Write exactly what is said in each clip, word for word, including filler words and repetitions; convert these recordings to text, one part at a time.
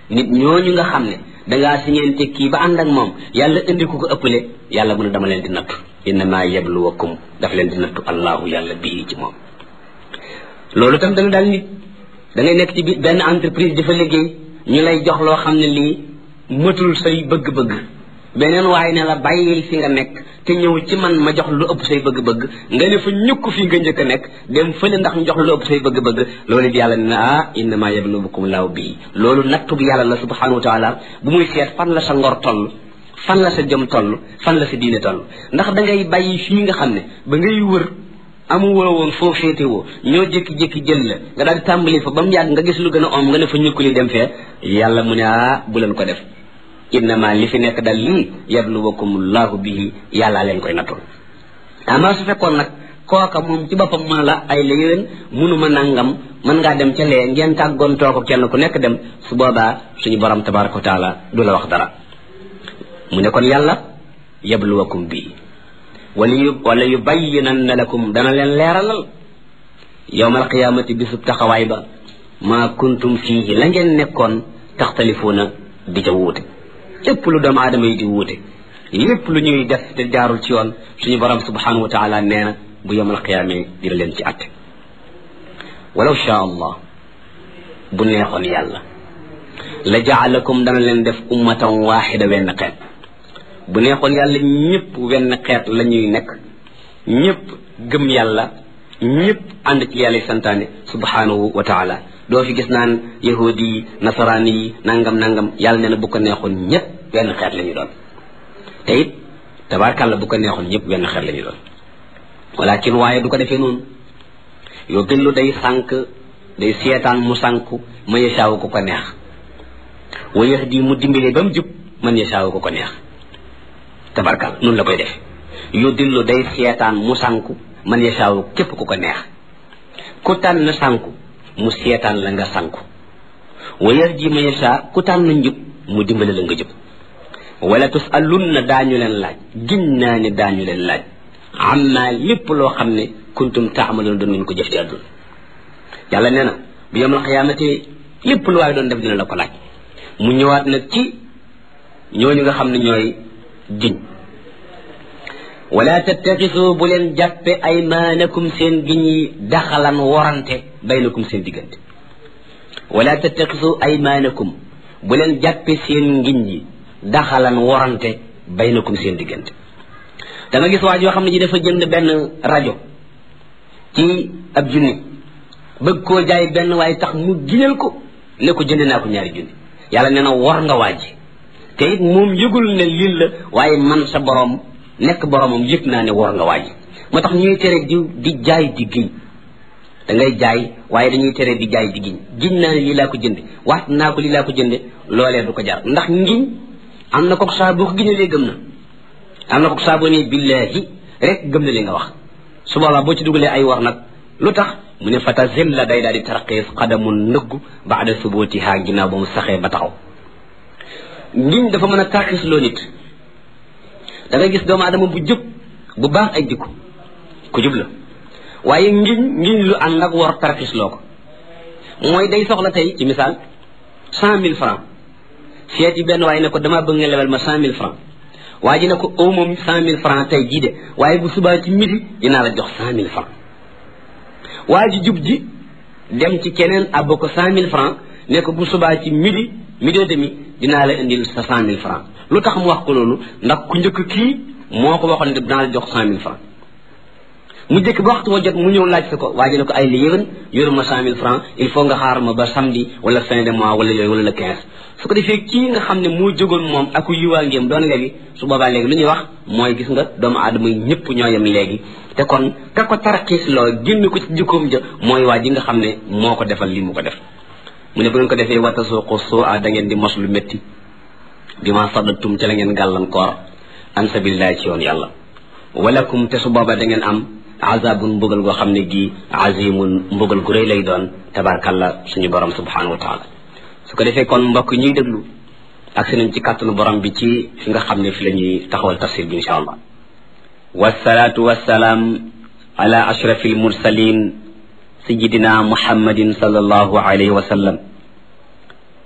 nit ñooñu nga xam ne dangaa siñeente kii ba ànd ak moom yàlla indi ku ko ëppale yàlla mu ne dama leen di nattu innama yabluwakum daf leen di nattu allahu yàlla bii ci moom loolu tam dana daal nit da ngay nekk ci bi benn entreprise dafa liggéey ñu lay jox loo xam ne lii mëtul say bëgg-bëgg beneen waaye ne la bàyyil fi nga nekk te ñëw ci man ma jox lu ëpp say bëgg-bëgg nga ne fa ñukk fi nga njëkk a nekk dem fële ndax ñu jox lu ëpp say bëgg-bëgg loolu it yàlla ne ah innama yabluwakum laahu bii loolu nattu bi yàlla la subhanahu wa taala bu muy seet fan la sa ngor toll fan la sa jëm toll fan la sa diine toll ndax da ngay bàyyi fii nga xam ne ba ngay wër amu woo woon foo féete woo ñoo jékki-jékki jël la nga daal di tàmbali fa ba mu yàgg nga gis lu gën a om nga ne fa ñukkuli dem fee yàlla mu ne ah bu leen ko def innama li fi nekk dal lii yabluwakumullahu bihi yàllaa leen koy nattul ama su fekkoon nag kooka moom ci boppam mën la ay la yéwén munuma nangam mën ngaa dem ca lee ngeen tàggoon too ko kenn ku nekk dem su boobaa suñu borom tabaraka wa taala du la wax dara mu ne kon yàlla yabluwakum bihi wala yu wala yubayyinanna lakum dana leen leeralal yawmal qiyaamati bisub taxawaay ba maa kuntum fiihi la ngeen nekkoon taxtalifuuna di ca wuute lépp lu doomu aadama yi di wuute lépp lu ñuy def te jaarul ci yoon suñu borom subhanahu wa taala nee na bu yawmal qiyaamee dina leen ci atte walaw shaa allah bu neexoon yàlla la jaalakum dana leen def ummatan waaxida wenn xeet bu neexoon yàlla ñëpp wenn xeet la ñuy nekk ñëpp gëm yàlla ñëpp ànd ci yàlla santaane subhanahu wa taala doo fi gis naan yahudi yi nasaraani yi nangam nangam yàlla nee na bu ko neexoon ñëpp wenn xeet la ñu doon te it tabaarkàlla bu ko neexoon ñëpp wenn xeet la ñu doon walakin waaye du ko defee noonu yoo gëllu day sànk day seetaan mu sànku ma yasaawu ko ko neex wa yahdi mu dimbale ba mu jub man yasaawu ko ko neex tabarkal noonu la koy def yu dillu day seetaan mu sànku man yasaawu képp ku ko neex ku tànn sànku mu seetaan la nga sànku wa yarji man yasaa ku tànn njub mu dimbale la nga jub wala tusalunna daañu leen laaj gin naa ne daañu leen laaj amma lépp loo xam ne kuntum taamaloon doon ngeen ko jëf ci àdduna yàlla nee na bu yawmal qiyaamati lépp lu waaye doon def dina la ko laaj mu ñëwaat nag ci ñooñu nga xam ne ñooy giñ wala tattaxisu bu leen jàppe aymaanakum seen giñ yi daxalan warante baynakum seen diggante wala tattaxisu aymaanakum bu leen jàppe seen ngiñ yi daxalan warante baynakum seen diggante da nga gis waa joo xam ne ji dafa jënd benn rajo ci ab junni bëgg koo jaay benn waaye tax mu giñal ko ne ko jënd naa ko ñaari junni yàlla nee na war nga waaji te it moom yëgul ne lii la waaye man sa borom nekk boromam yëg naa ne war nga waaji moo tax ñuy tere di di jaay di giñ da ngay jaay waaye dañuy tere di jaay di giñ giñ naa ne lii laa ko jënde waat naa ko lii laa ko jënde loolee du ko jar ndax ngiñ am na ko saa boo ko giñalee gëm na am na ko saa boo ne billahi rek gëm na li nga wax su boobaa boo ci dugalee ay war nag lu tax mu ne fata zilla day daal di tarqiis xadamun nëggu baada subutiha ginnaaw ba mu saxee ba taxaw ngiñ dafa mën a tarqiis loo nit da ngay gis doomu aadama bu jub bu baax ay jikko ku jub la waaye ngiñ ngiñ lu ànd ak war tarqiis loo ko mooy day soxla tey ci misaal cent mille francs seeti benn waaye ne ko damaa bëgg nga lebal ma cent mille francs waa ji ne ko aw moom cent mille francs tey jii de waaye bu subaa ci midi dinaa la jox cent mille francs waa ji jub ji dem ci keneen abba ko cent mille francs ne ko bu subaa ci midi midi et demi dinaa la indil sa cent mille francs lu tax mu wax ko loolu ndax ku njëkk kii moo ko waxoon ne dinaa la jox cent mille francs mu jëkk ba waxtu wa jot mu ñëw laaj sa ko waa ji ne ko ay li yéwén yoruma cent mille francs il faut nga xaar ma ba samedi wala fin de mois wala yooyu wala le quinze su ko defee kii nga xam ne moo jógoon moom ak yiwaa ngéem doon léegi su boobaa léegi lu ñuy wax mooy gis nga doomu aadama yi ñëpp ñoo yem léegi te kon ka ko tarxiis loo génn ko ci jikkoom ja mooy waa ji nga xam ne moo ko defal li mu ko def mu ne bu ngeen ko defee wata suuqu suu a da ngeen di mos lu métti bi ma saddatum ca la ngeen gàllankoor an sabilillahi ci yoon yàlla walakum te su booba da ngeen am azabun mbugal goo xam ne gi azimun mbugal gu rëy lay doon tabarkalla suñu borom subhanahu wa taala su ko defee kon mbokk ñuy déglu ak si nañ ci kàttanu borom bi ci fi nga xam ne fi la ñuy taxawal tafsir bi insha allah wasalaatu wasalaam ala ashrafi almursalin sayidina muhammadin sallallahu alayhi wa sallam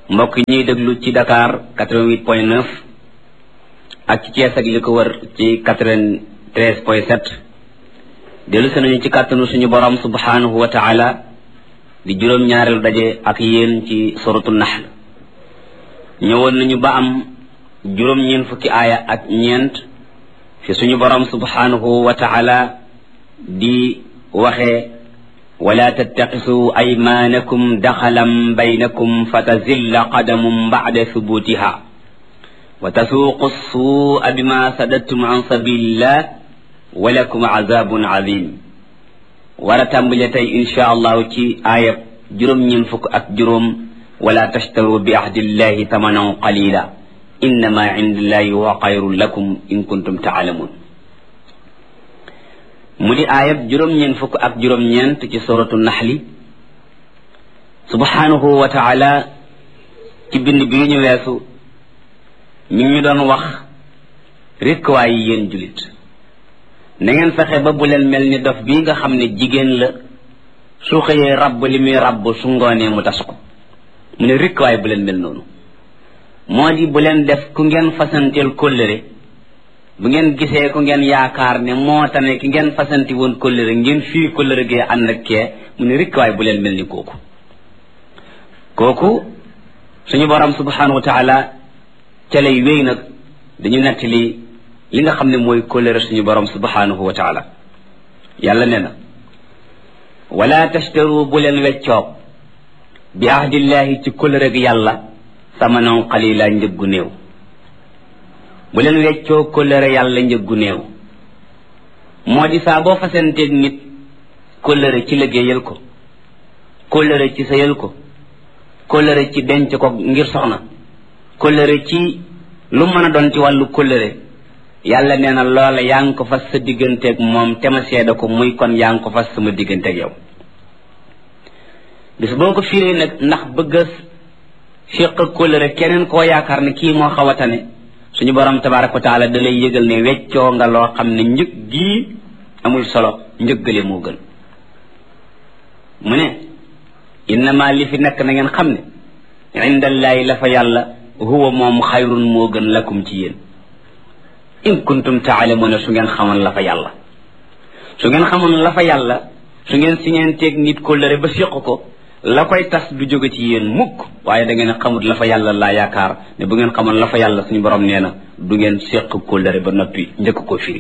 mbokk ñuy déglu ci Dakar quatre-vingt-huit point neuf ak ci Thiès ak li ko wër ci quatre-vingt-treize point sept dellu si nañu ci kàttanu suñu borom subhanahu wa taala di juróom ñaareelu daje ak yéen ci suratu nahl ñëwoon nañu ba am juróom ñeen fukki aaya ak ñeent fi suñu borom subhanahu wa taala di waxe wala tattaqisu aymanakum daxalan baynakum fatazilla qadamun ba'da thubutiha wa tasuuqu suu'a bima sadattum an sabilillah wa lakum azabun azim war a tàmbale tey insha allahu ci aayab juróom ñeen fukk ak juróom wala tashtaru bi ahdillahi thamanan qalila innama indallahi huwa xayrun lakum in kuntum taalamun mu di aayab juróom-ñeen fukk ak juróom-ñeent ci suratu naxli subhanahu wa taala ci bind bi ñu weesu mi ngi ñu doon wax rekk waaye yéen julit na ngeen fexe ba bu leen mel ni dof bii nga xam ne jigéen la su xëyee rabb li muy rabb su ngoonee mu tas ko mu ne rekk waaye bu leen mel noonu moo di bu leen def ku ngeen fasanteel kóllëre bu ngeen gisee ku ngeen yaakaar ne moo tane ki ngeen fasanti woon kóllëre ngeen fii kóllëre gee ànd ak kee mu ne rekk waaye bu leen mel ni kooku kooku suñu borom subhanahu wa taala ca lay wéy nag dañu nettali li nga xam ne mooy kóllëre suñu borom subhanahu wa taala yàlla nee na wala tashtaru bu leen weccoog bi ahdillahi ci kóllëre gi yàlla samanan qalila njëggu néew bu leen weccoo kóllëre yàlla njëggu néew moo di saa boo fasanteeg nit kóllëre ci liggéeyal ko kóllëre ci sëyal ko kóllëre ci denc ko ngir soxna kóllëre ci lu mën a doon ci wàllu kóllëre yàlla nee na loola yaa ngi ko fas sa digganteeg moom te ma seeda ko muy kon yaa ngi ko fas sama digganteeg yow bis boo ko firee nag ndax bëgg a fiq kóllëre keneen koo yaakaar ne kii moo xaw a tane suñu borom tabaraka wa taala da lay yëgal ne weccoo nga loo xam ne njëg gii amul solo njëggale moo gën mu ne innama li fi nekk na ngeen xam ne indallaahi la fa yàlla huwa moom xayrun moo gën lakum ci yéen in kuntum taalamuuna su ngeen xamoon la fa yàlla su ngeen xamoon la fa yàlla su ngeen si ngeen teeg nit kóllëre ba séq ko la koy tas du jóge ci yéen mukk waaye da ngeen xamut la fa yàlla laa yaakaar ne bu ngeen xamoon la fa yàlla suñu borom nee na du ngeen séq kóllëre ba noppi njëkk ko firi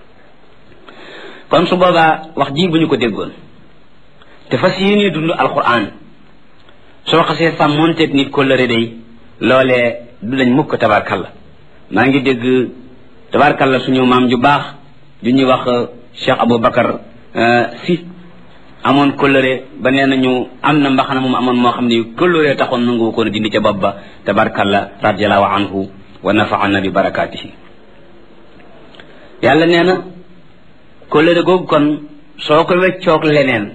kon su boobaa wax ji bu ñu ko déggoon te fas yéenee dund alquran soo xasee sàmmoonteeg nit kóllëre day loolee du dañ mukk tabarkalla maa ngi dégg tabarkalla suñu maam ju baax ju ñuy wax Cheikh Aboubacar si amoon kóllëre ba nee nañu am na mbaxana moom amoon moo xam ne kóllëre taxoon nangu ko dindi ca bopp ba tabarkalla radiallahu anhu wa nafaana bi barakaatihi yàlla nee na kóllëre googu kon soo ko weccoog leneen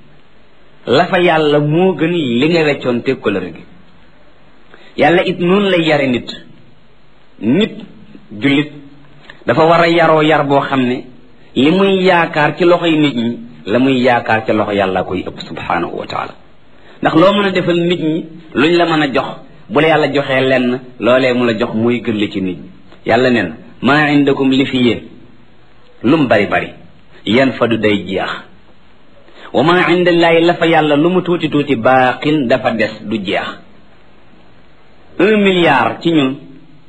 la fa yàlla moo gën li nga weccoon te kóllëre gi yàlla it noonu lay yare nit nit jullit dafa war a yaroo yar boo xam ne li muy yaakaar ci loxoy nit ñi la muy yaakaar ci loxo yàlla koy ëpp subhanahu wa taala ndax loo mën a defal nit ñi luñ la mën a jox bu la yàlla joxee lenn loolee mu la jox muy gën li ci nit ñi yàlla nen maa indakum li fi yéen lum bari bari yan fa du day jeex wa maa indallaahi la fa yàlla lu mu tuuti tuuti baaqin dafa des du jeex un milliard ci ñun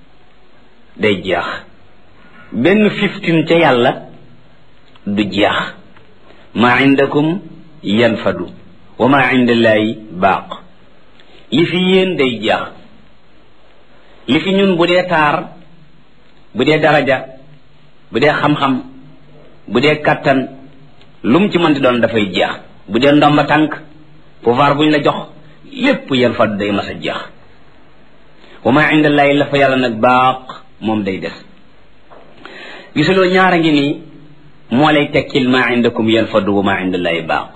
day jeex benn fifteen ca yàlla du jeex maa indakum yanfadu wa maa indallaahi baaq li fi yéen day jeex li fi ñun bu dee taar bu dee daraja bu dee xam-xam bu dee kattan lu mu ci mën di doon dafay jeex bu dee ndomba tànk pouvoir buñ la jox lépp yanfadu day mas a jeex wa maa indallaahi la fa yàlla nag baaq moom day des gisuloo ñaara ngi nii moo lay tekkil maa indakum yanfadu wa maa indallaahi baaq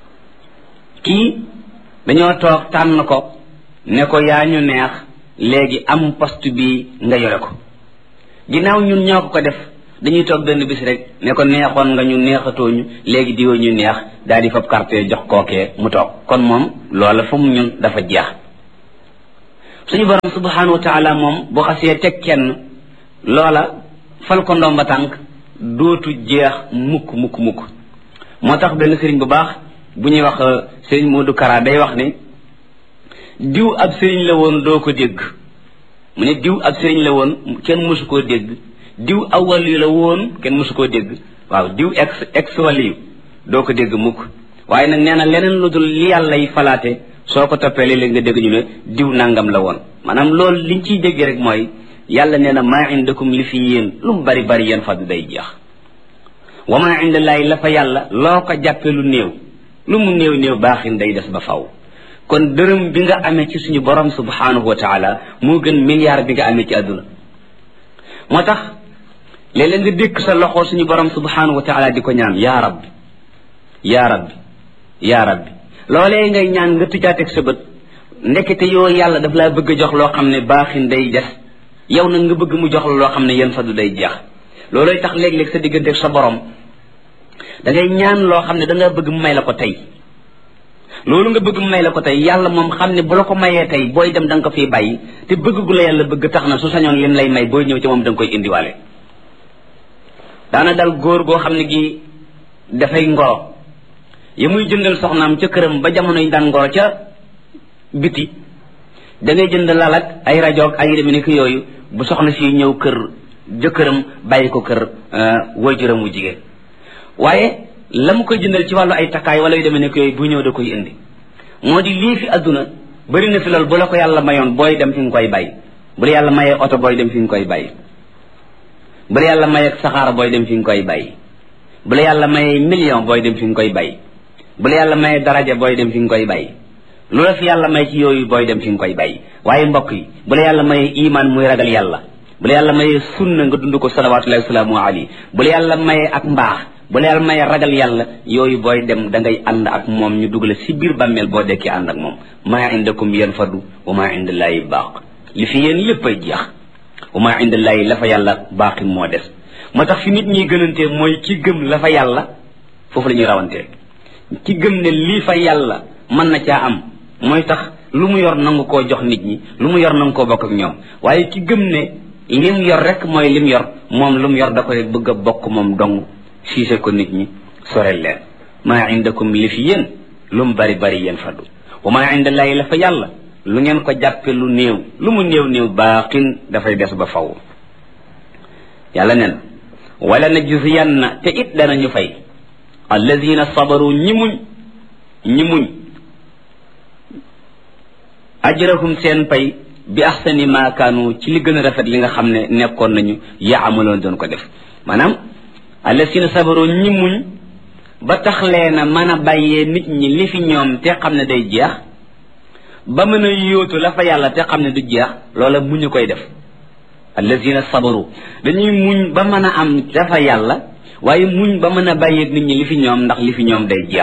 kii dañoo toog tànn ko ne ko yaa ñu neex léegi am poste bi nga yore ko ginnaaw ñun ñoo ko ko def dañuy toog benn bis rek ne ko neexoon nga ñu neexatooñu léegi diwa ñu neex daal di fab carte jox kookee mu toog kon moom loola fu mu ñun dafa jeex suñu borom subhanahu wa taala moom boo xasee teg kenn loola fal ko ndomba tànk dootu jeex mukk mukk mukk moo tax benn sëriñ bu baax bu ñuy wax sëriñ Modou Kara day wax ne diw ab sëriñ la woon doo ko dégg mu ne diw ab sëriñ la woon kenn mësu koo dégg diw aw waliyu la woon kenn mësu koo dégg waaw diw ex ex waliyu doo ko dégg mukk waaye nag nee na leneen lu dul li yàlla yi falaate soo ko toppee léeg-léeg nga dégg ñu ne diw nangam la woon maanaam loolu liñ ciy dégg rek mooy yàlla nee na maa indakum li fi yéen lu mu bari bari yéen faddu day jeex wa maa indallaahi la fa yàlla loo ko jàppee lu néew lu mu néew néew baaxin day des ba faw kon dërëm bi nga amee ci suñu borom subhanahu wa taala moo gën milliard bi nga amee ci àdduna moo tax léeg-léeg nga dékk sa loxo suñu borom subhanahu wa taala di ko ñaan yaa rabbi yaa rabbi yaa rabbi loolee ngay ñaan nga tujaateeg sa bët ndekete yoo yàlla daf laa bëgg a jox loo xam ne baaxin day des yow nag nga bëgg mu jox la loo xam ne yéen fadu day jeex loolooy tax léeg-léeg sa digganteeg sa borom da ngay ñaan loo xam ne da nga bëgg mu may la ko tey loolu nga bëgg mu may la ko tey yàlla moom xam ne bu la ko mayee tey booy dem da nga ko fiy bàyyi te bëgg gu la yàlla bëgg tax na su sañoon lim lay may booy ñëw ci moom da nga koy indiwaale daana dal góor goo xam ne gi dafay ngoro ya muy jëndal soxnaam ca këram ba jamono yi daan ngoro ca biti da ngay jënd lal ak ay rajoog ay deme ni ko yooyu bu soxna si ñëw kër jëkkëram bàyyi ko kër waajuram wu jigéen waaye la mu koy jëndal ci wàllu ay takkaay wala yu demee ne ko yooyu bu ñëw da koy indi moo di lii fi àdduna bëri na fi loolu bu la ko yàlla mayoon booy dem fi nga koy bàyyi bu la yàlla mayee oto booy dem fi nga koy bàyyi bu la yàlla mayee saxaara booy dem fi nga koy bàyyi bu la yàlla mayee million booy dem fi nga koy bàyyi bu la yàlla mayee daraja booy dem fi nga koy bàyyi lu la fi yàlla may ci yooyu booy dem fi nga koy bàyyi waaye mbokk yi bu la yàlla mayee iman muy ragal yàlla bu la yàlla mayee sunna nga dund ko salawatullahi wasalaamu alayhi bu la yàlla mayee ak mbaax bu la yàlla mayee ragal yàlla yooyu booy dem da ngay ànd ak moom ñu dugale si biir bàmmeel boo dekki ànd ak moom maa indakum yanfadu wa maa indallaahi baaq li fi yéen lépp ay jeex wa maa indallaahi la fa yàlla baaqin moo des moo tax fi nit ñi gënantee mooy ki gëm la fa yàlla foofu la ñuy rawantee ki gëm ne lii fa yàlla mën na caa am mooy tax lu mu yor nangu koo jox nit ñi lu mu yor nangu koo bokk ak ñoom waaye ki gëm ne lim yor rek mooy lim yor moom lu mu yor da koy bëgg a bokk moom dong siise ko nit ñi sorel leen maa indakum li fi yéen lu mu bari bari yéen fadu wa maa indallaahi la fa yàlla lu ngeen ko jàppe lu néew lu mu néew néew baaqin dafay des ba faw yàlla nen wala najziyanna te it danañu fay alladina sabaru ñi muñ ñi muñ ajrahum seen pay bi ahsani ma kaanu ci li gën a rafet li nga xam ne nekkoon nañu yaamaloon doon ko def maanaam alladina sabaru ñi muñ ba tax leena mën a bàyyee nit ñi li fi ñoom te xam ne day jeex ba mën a yóotu la fa yàlla te xam ne du jeex loola muñu koy def alladina sabaru dañuy muñ ba mën a am dafa yàlla waaye muñ ba mën a bàyyeeg nit ñi li fi ñoom ndax li fi ñoom day jeex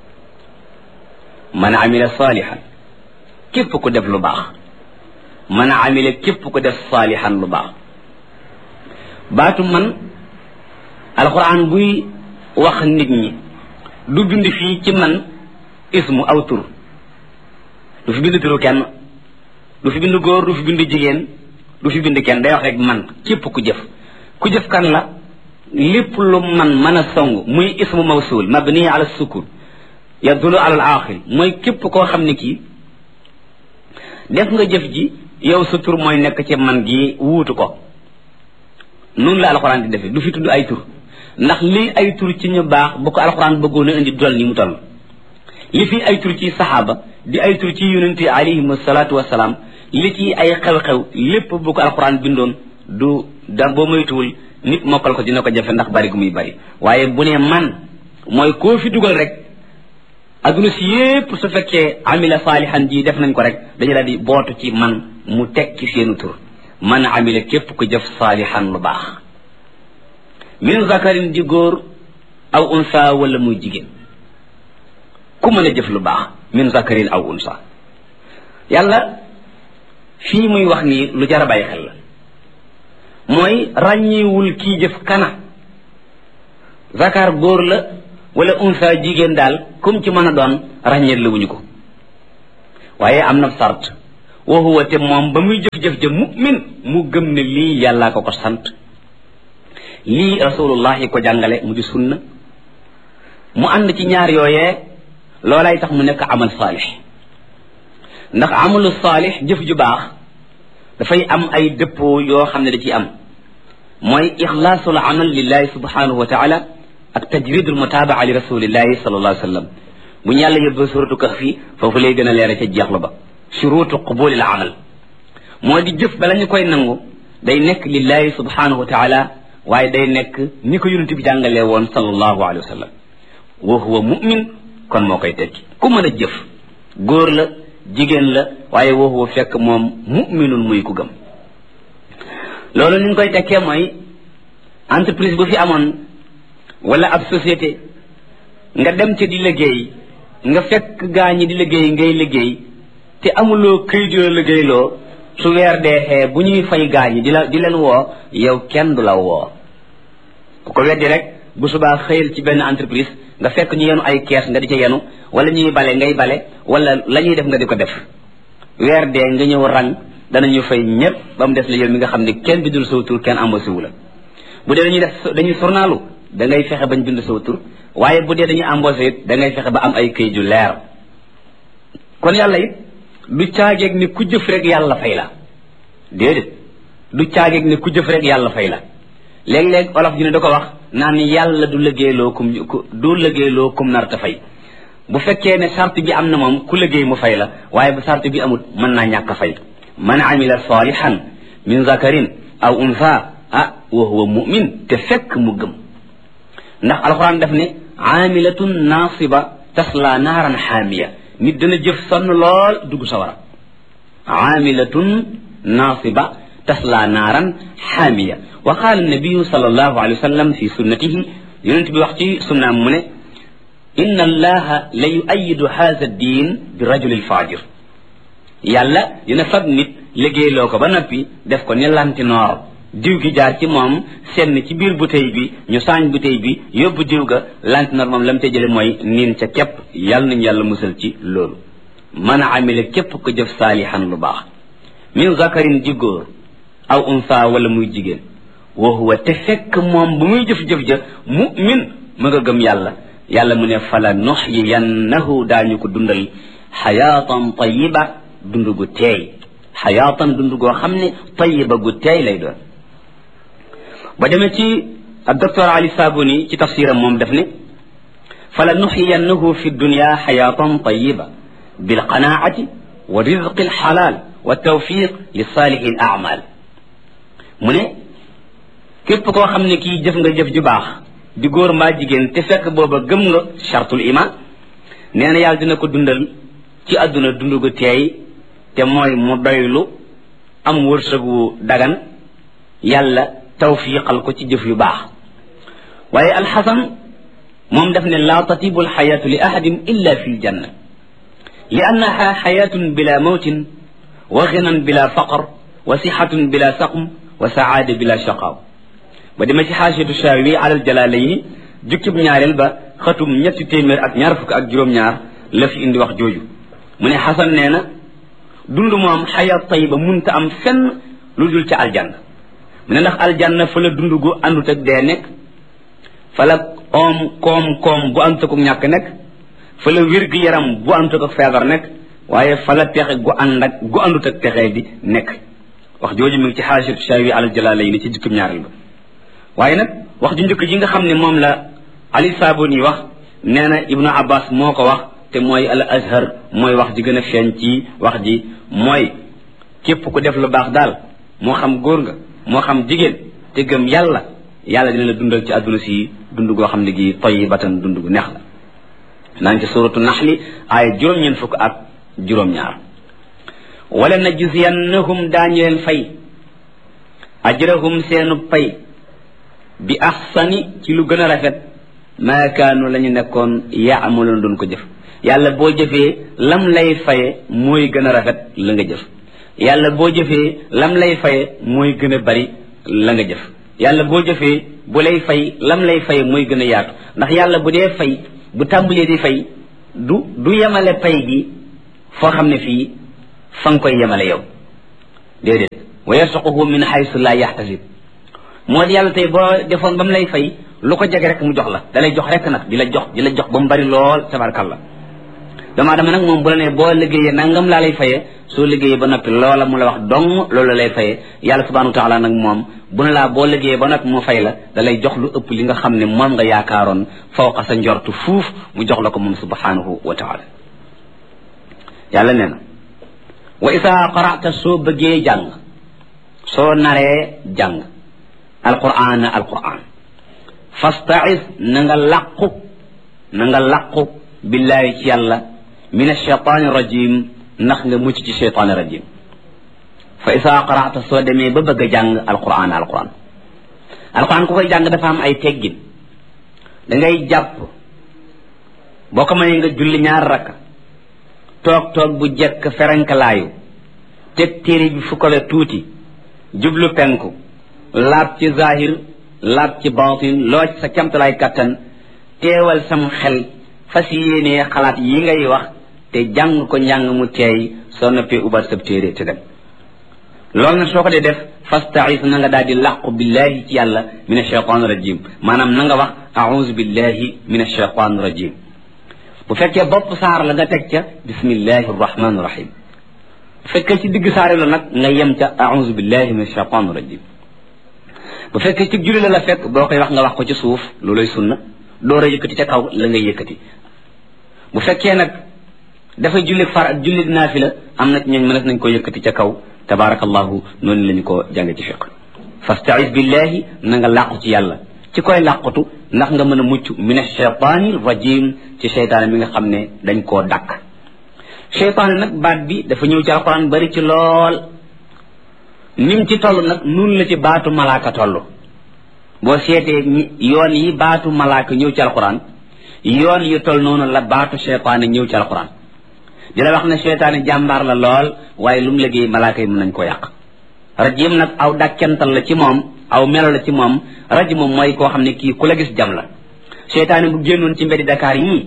man amila saalihan képp ku def lu baax man amila képp ku def saalihan lu baax baatu man alquran buy wax nit ñi du bind fii ci man ismu aw tur du fi bind turu kenn du fi bind góor du fi bind jigéen du fi bind kenn day wax rek man képp ku jëf ku jëf kan la lépp lu man mën a song muy ismu mawsul mabni ala sukun yadulu ala al aaxir mooy képp koo xam ne kii def nga jëf ji yow sa tur mooy nekk ci man gi wuutu ko noonu la alxuraan di defee du fi tudd ay tur ndax lii ay tur ci ñu baax bu ko alxuraan bëggoon a indi dol ni mu toll li fi ay tur ci saxaaba di ay tur ci yonente alayhim salaatu wasalaam li ci ay xew-xew lépp bu ko alxuraan bindoon du da boo moytuwul nit mokkal ko dina ko jafe ndax bari gu muy bari waaye bu ne man mooy koo fi dugal rek adduna si yépp su fekkee amila saalihan ji def nañ ko rek dañu daal di bootu ci man mu teg ci seenu tur man amila képp ku jëf saalihan lu baax min zakarin di góor aw unsa wala muy jigéen ku mën a jëf lu baax min zakarin aw unsa yàlla fii muy wax nii lu jar a bàyyi xel la mooy ràññiwul kii jëf kana zakar góor la wala unsa jigéen daal comme ci mën a doon ràññeet la wuñu ko waaye am na sart wa huwa te moom ba muy jëf-jëf ja mu'min mu gëm ne lii yàllaa ko ko sant lii rasulullahi ko jàngale mu di sunna mu ànd ci ñaar yooyee loolay tax mu nekk amal saalix ndax amalu saalix jëf ju baax dafay am ay dëppoo yoo xam ne da ciy am mooy ixlaasul amal lillahi subhanahu wa taala ak tajridul mutabaa li rasulillahi sallallahu alayhi wa sallam bu ñu yàlla yóbbu suratu kahfi foofu lay gën a leere ca jeexlu ba shurutu qubulil amal moo di jëf bala ñu koy nangu day nekk lillahi subhanahu wa taala waaye day nekk ni ko yonent bi jàngalee woon sallallahu alayhi wa sallam wa huwa mu'min kon moo koy tekki ku mën a jëf góor la jigéen la waaye wa huwa fekk moom mu'minun muy ku gëm loolu ni ñu koy tekkee mooy entreprise bu fi amoon wala ab société nga dem ci di liggéey nga fekk gaa ñi di liggéey ngay liggéey te amuloo këyit yoo liggéeyloo su weer deexee bu ñuy fay gaa ñi di la di leen woo yow kenn du la woo ku ko weddi rek bu subaa xëyal ci benn entreprise nga fekk ñu yenu ay kees nga di ca yenu wala ñuy bale ngay bale wala la ñuy def nga di ko def weer dee nga ñëw rang danañu fay ñëpp ba mu des la yow mi nga xam ne kenn bindul saw tur kenn embauché wu la bu dee dañuy def dañuy journalu da ngay fexe bañ bind saw tur waaye bu dee dañuy embauché it da ngay fexe ba am ay këyit yu leer kon yàlla it du caageeg ni ku jëf rek yàlla fay la déedéet du caageeg ni ku jëf rek yàlla fay la léeg-léeg olof ji ne da ko wax naan yàlla du liggéeyloo kum du liggéeyloo kum nar ta fay bu fekkee ne charte bi am na moom ku liggéey mu fay la waaye bu charte bi amul mën naa ñàkk a fay man amila salihan min zakarin aw unsa ah wa huwa mu'min te fekk mu gëm ndax alquran daf ne aamilatun naasiba tasla naaran xaamiya nit dana jëf sonn lool dugg sawara aamilatun naasiba tasla naaran xaamiya wa qaala nabiyu sallallahu alayhi wa sallam fi sunnatihi yonent bi wax ci sunnaam mu ne inna allaha la yuayidu haada diin bi rajulil faajir yàlla dina fab nit liggéeyloo ko ba noppi def ko ni lanti noor diw gi jaar ci moom senn ci biir bouteille bi ñu saañ bouteille bi yóbbu diw ga lanti noor moom la mu tey jële mooy niin ca képp yàlla nañu yàlla musal ci loolu man amila képp ko jëf saalihan lu baax min zakarin ji góor aw unsa wala muy jigéen wa huwa te fekk moom bu muy jëf-jëf ja mu'min ma nga gëm yàlla yàlla mu ne fala nuxyiyannahu daañu ko dundal xayaatan tayiba dund gu teey xayaatan dund goo xam ne tayiba gu teey lay doon ba demee ci ak docteur Ali Sabuni ci tafsiram moom def ne fala nuxyiyannahu fi dunya xayaatan tayiba bilqanaati wa rizqi alxalaal wa tawfiq li saalixi al amal mu ne képp koo xam ne kii jëf nga jëf ju baax di góor mbaa jigéen te fekk booba gëm nga chartul iman nee na yàlla dina ko dundal ci àdduna dund gu teey te mooy mu doylu am wërsëgu dagan yàlla tawfiqal ko ci jëf yu baax waaye alxasan moom daf ne laa tatibu alxayaatu li ahadin illa fi ljanna li annaha xayaatun bila mawtin wa ginan bila faqr wa sixatun bila saqm wa saada bila shaqaaw ba dema ci xaasiyatu shaawi alal jalaalayni jukkib ñaareel ba xatum ñetti téeméer ak ñaar fukk ak juróom-ñaar la fi indi wax jooju mu ne xasan nee na dund moom xayaat tayiba munta am fenn lu dul ca aljanna mu ne ndax aljanna fa la dund gu àndut ak dee nekk fa la oom koom koom bu àndut ak ñàkk nekk fa la wér gi yaram bu àndut ak feebar nekk waaye fa la texe gu ànd ak gu àndut ak texe di nekk wax jooju mi ngi ci xaasiyatu shaawi alal jalaalayni ci jukkib ñaareel ba waaye nag wax ju njëkk ji nga xam ne moom la Ali Sabuni wax nee na Ibnu Abbas moo ko wax te mooy al azhar mooy wax ji gën a feeñ ci wax ji mooy képp ku def lu baax daal moo xam góor nga moo xam jigéen te gëm yàlla yàlla dina la dundal ci àdduna si dund goo xam ne gi tayyibatan dund gu neex la naa ngi ci suratu naxli aaya juróom-ñeent fukk ak juróom-ñaar wala najziyannahum daañu leen fay ajrahum seenu pay bi axsani ci lu gën a rafet maa kaanu la ñu nekkoon yaamaloon doon ko jëf yàlla boo jëfee lam lay faye mooy gën a rafet la nga jëf yàlla boo jëfee lam lay faye mooy gën a bari la nga jëf yàlla boo jëfee bu lay fay lam lay faye mooy gën a yaatu ndax yàlla bu dee fay bu tàmbalee di fay du du yemale pay gi foo xam ne fii fa nga koy yemale yow déedéet wa yarzuquhu min haythu la yahtasib moo di yàlla tey boo defoon ba mu lay fay lu ko jege rek mu jox la da lay jox rek nag di la jox di la jox ba mu bari lool tabarkalla dama dama nag moom bu la ne boo liggéeyee nangam laa lay fayee soo liggéeyee ba noppi loola mu la wax dong loolu lay fayee yàlla subhanahu wa taala nag moom bu ne laa boo liggéeyee ba noppi mu fay la da lay jox lu ëpp li nga xam ne moom nga yaakaaroon fawqa sa njortu fuuf mu jox la ko moom subhanahu wa taala yàlla nee na wa isa qara'ta soo bëggee jàng soo naree jàng alquran alquran fasta'iz na nga làqu na nga làqu billahi ci yàlla min alcheytaani rajim ndax nga mucc ci cheytaani rajim fa isa qara'ta soo demee ba bëgg a jàng alquran alquran alquran ku koy jàng dafa am ay teggin da ngay jàpp boo ko mënee nga julli ñaar rakka toog toog bu jekk ferenkalaayu teg téere bi fu kowe tuuti jublu penku laab ci zahir laab ci batin loo ci sa camtalaay kattan teewal sam xel fas yéenee xalaat yi ngay wax te jàng ko njàng mu teey soo noppee ubat sab téere te dem loolu nag soo ko dee def fasta'iz na nga daal di làqu billahi ci yàlla min ashaytan rajim maanaam na nga wax a'udhu billahi min ashaytan rajim bu fekkee bopp saar la nga teg ca bismillahi arrahmani irrahim bu fekkee ci digg saare la nag nga yem ca a'udhu billahi min ashaytan rajim bu fekkee ci julli la la fekk boo koy wax nga wax ko ci suuf looloy sunna door a yëkkati ca kaw la nga yëkkati bu fekkee nag dafay julli far julli naafila am na ci ñooñ mënees nañ ko yëkkati ca kaw tabarakallahu noonu lañu ko jàng ci fiq fasta'iz billahi na nga làqu ci yàlla ci koy làqutu ndax nga mën a mucc min ash-shaytaani rajim ci seytaane mi nga xam ne dañ koo dàkk seytaane nag baat bi dafa ñëw ci alquran bari ci lool nim ci toll nag nun la ci baatu malaaka toll boo seetee yoon yi baatu malaaka ñëw ci alquran yoon yu toll noonu la baatu seytaane ñëw ci alquran di la wax ne seytaane jàmbaar la lool waaye lu mu liggéey malaaka yi mën nañ ko yàq rajim nag aw dàkkental la ci moom aw melo la ci moom rajim moom mooy koo xam ne kii ku la gis jam la seytaane bu génnoon ci mbeddi Dakar yii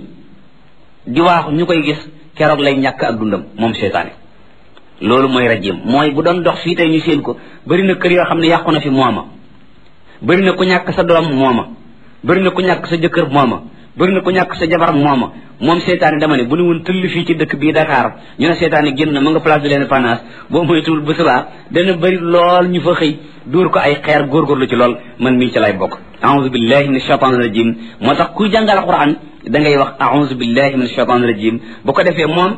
di waaxu ñu koy gis keroog lay ñàkk ak dundam moom seytaane loolu mooy rajim mooy bu doon dox fii tey ñu seen ko bëri na kër yoo xam ne yàqu na fi mooma bëri na ku ñàkk sa doom mooma bëri na ku ñàkk sa jëkkër mooma bëri na ku ñàkk sa jabar mooma moom seytaane dama ne bu ne woon tëll fii ci dëkk bii Dakar ñu ne seytaane génn na ma nga place de l'Indépendance boo moytuwul bu subaa dana bëri lool ñu fa xëy dóor ko ay xeer góorgóorlu ci lool man mii ci lay bokk a'udhu billahi minash shaitanir rajim moo tax kuy jàngal alquran da ngay wax a'udhu billahi minash shaitanir rajim bu ko defee moom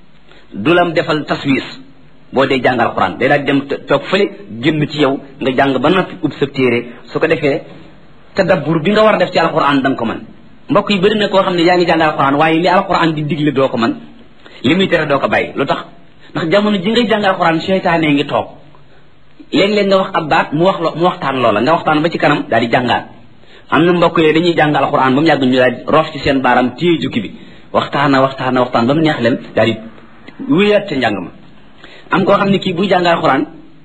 du lam defal taswis boo dee jàngal alquran day daal dem toog fële jënd ci yow nga jàng ba noppi ub sa téere su ko defee tadabbur bi nga war a def ci alquran da nga ko mën mbokk yi bëri na koo xam ne yaa ngi jàng alquran waaye li alquran di digle doo ko mën li muy tere doo ko bàyyi lu tax ndax jamono ji ngay jàng alquran seytaane ngi toog léeg-léeg nga wax ab baat mu wax lo mu waxtaan loola nga waxtaan ba ci kanam daal di jàngaat am na mbokk yooyu dañuy jàng alquran ba mu yàgg ñu daal di roof ci seen baaram téye jukki bi waxtaana waxtaana waxtaan ba mu neex leen daal di wéyaat ca njàng ma am koo xam ne kii buy jàng alquran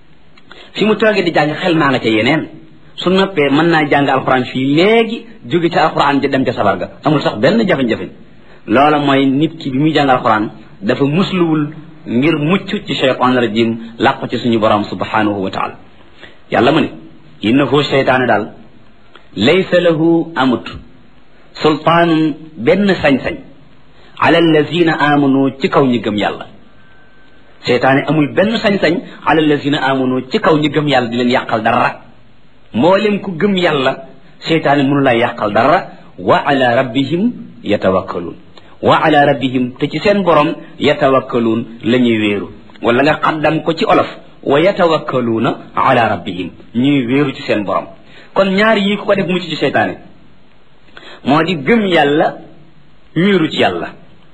fi mu toogee di jàng xel maa nga ca yeneen su noppee mën naa jàng alquran fii léegi jóge ca alquran ja dem ca sabar ga amul sax benn jafe-jafe loola mooy nit ki bi muy jàng alquran dafa musluwul ngir mucc ci shaytaan rajim làqu ci suñu borom subhanahu wa taala yàlla mu ne innahu shaytaane daal laysa lahu amut sultaanun benn sañ-sañ ala allazina amanu ci kaw ñi gëm yàlla shaytaane amul benn sañ-sañ ala allazina amanu ci kaw ñi gëm yàlla di leen yàqal dara mboolem ku gëm yàlla seytaane mënu laa yàqal dara wa ala rabbihim yatawakkaluun wa ala rabbihim te ci seen borom yatawakkaluun la ñuy wéeru wala nga xaddam ko ci olof wa yatawakkaluuna ala rabbihim ñuy wéeru ci seen borom kon ñaar yii ku ko def mucc ci seytaane moo di gëm yàlla wéeru ci yàlla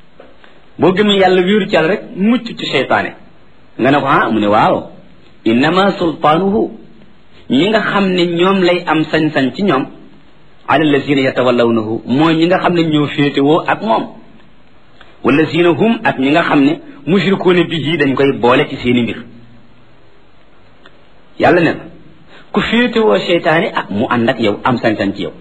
boo gëmee yàlla wéeru ci yàlla rek mucc ci seytaane nga ne ko ah mu ne waaw innama sultaanuhu ñi nga xam ne ñoom lay am sañ-sañ ci ñoom ala allazina yatawallawnahu mooy ñi nga xam ne ñoo féetewoo ak moom wallazina hum ak ñi nga xam ne mushrikuuna bihi dañ koy boole ci seeni mbir yàlla ne ku féetewoo seytaane ak mu ànd ak yow am sañ-sañ ci yow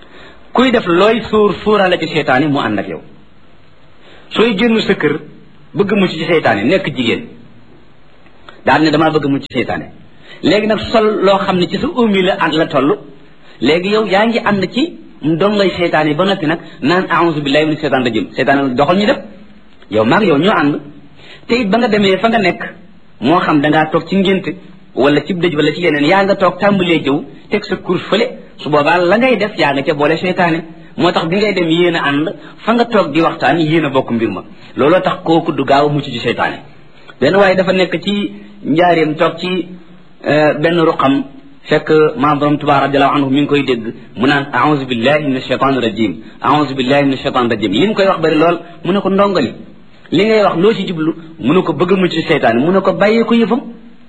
kuy def looy sóor sóoraale ci seytaane mu ànd ak yow sooy génn sa kër bëgg mucc ci seytaane nekk jigéen daal ne damaa bëgg mucc ci seytaane léegi nag sol loo xam ne ci sa ummi la ànd la toll léegi yow yaa ngi ànd ci dongay seytaane yi ba noppi nag naan a'uuzu billahi min seytaan rajim seytaane doxal ñu def yow maag yow ñoo ànd te it ba nga demee fa nga nekk moo xam da ngaa toog ci ngénte wala ci dëj wala ci yeneen yaa nga toog tàmbalee jëw teg sa cours fële su boobaa la ngay def yaa nga ca boole seytaane moo tax bi ngay dem yéen a ànd fa nga toog di waxtaan yéen a bokk mbir ma looloo tax kooku du gaaw a mucc ci seytaane benn waaye dafa nekk ci njaareem toog ci benn ruqam fekk maam borom Tuubaa radiyallahu anhu mi ngi koy dégg mu naan a'uuzu billahi min ashaytan rajim a'uuzu billahi min ashaytan rajim li mu koy wax bari lool mu ne ko ndongali li ngay wax loo ci jublu mu ne ko bëgg mucc ci seytaane mu ne ko bàyyee ko yëfam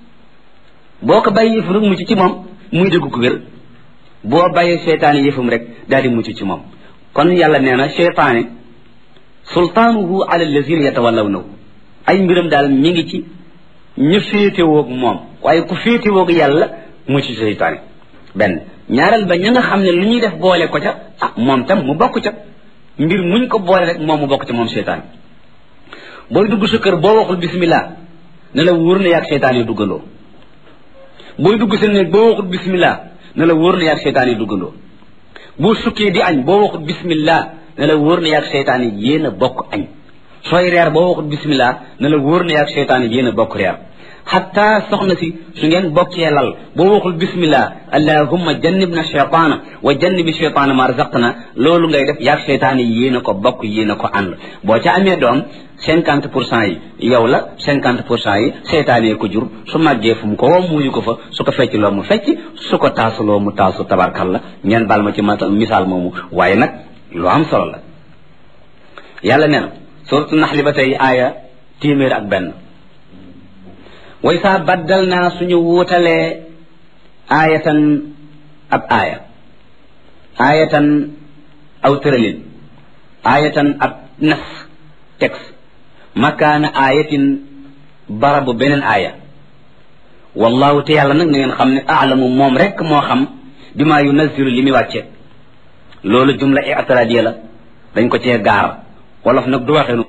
boo ko bàyyee yëfam rek mucc ci moom muy dëgg ko wér boo bàyyee seytaane yëfam rek daal di mucc ci moom kon yàlla nee na seytaane sultaanuhu ala allazina yatawallawnahu ay mbiram daal mi ngi ci ñu féetewoog moom waaye ku féetewoog yàlla mucc ci seytaane benn ñaareel ba ña nga xam ne lu ñuy def boole ko ca ah moom tam mu bokk ca mbir muñ ko boole rek moom mu bokk ca moom seytaane booy dugg sa kër boo waxul bismillah ne la wóor na yaag seytaan yi duggandoo booy dugg sa néeg boo waxul bismillah ne la wóor na yaag seytaan yi duggandoo boo sukkee di añ boo waxul bismillah ne la wóor na yaag seytaan yi yéen a bokk añ sooy reer boo waxul bismillah ne la wóor na yaag seytaan yi yéen a bokk reer xatta soxna si su ngeen bokkee lal boo waxul bismillah allahumma jannibna shaytaana wa jannibi shaytaana ma razaqtana loolu ngay def yaag seytaan yi yéen a ko bokk yéen a ko ànd boo ca amee doom cinquante pour cent yi yow la cinquante pour cent yi seytaane ko jur su màggee fu mu ko woo muuyu ko fa su ko fecc loo mu fecc su ko taasuloo mu taasu tabarkalla ngeen baal ma ci misaal moomu waaye nag lu am solo la yàlla nee na suratu naxli ba tey aaya téeméer ak benn way saa baddal naa suñu wuutalee aayatan ab aaya aayatan aw tëralin aayatan ab nas texte makaana aayatin barabu beneen aaya wallahu te yàlla nag na ngeen xam ne aalamu moom rek moo xam bi maa yunazilu li muy wàcce loolu jumla i'tiradiya la dañ ko cee gaar wolof nag du waxee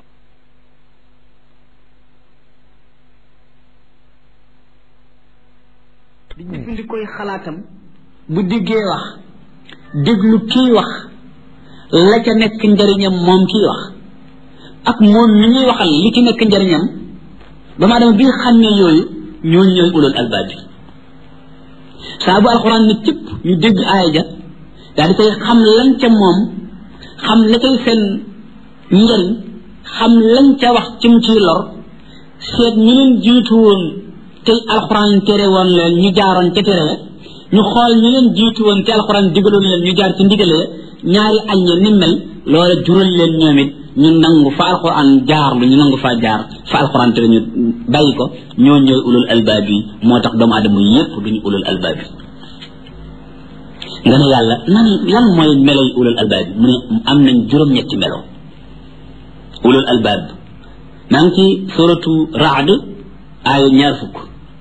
di jëfandi koy xalaatam bu diggee wax déglu kii wax la ca nekk njëriñam moom kii wax ak moom mi ñuy waxal li ci nekk njëriñam ba maa dama bi nga xam ne yooyu ñooñu ñooy ulul albaab bi saa bu alxuraan ne cëpp ñu dégg aaya ja daal di koy xam lañ ca moom xam la cay seen njëriñ xam lañ ca wax ci mu ciy lor seet ñu leen jiitu woon tey alxuraan tere woon leen ñu jaaroon ca tere ñu xool ñu leen jiitu woon te alxuraan digaloon leen ñu jaar ci ndigale ñaari aññe ni mel loola jural leen ñoom it ñu nangu fa alxuraan jaar lu ñu nangu faa jaar fa alxuraan tere ñu bàyyi ko ñoo ñooy ulul albaab yi moo tax doomu aadama yépp duñu ulul albaab yi nga ne yàlla nan lan mooy meloy ulul albaab yi mu ne am nañ juróom-ñetti melo ulul albaab maa ngi ci suratu raad aaya ñaar fukk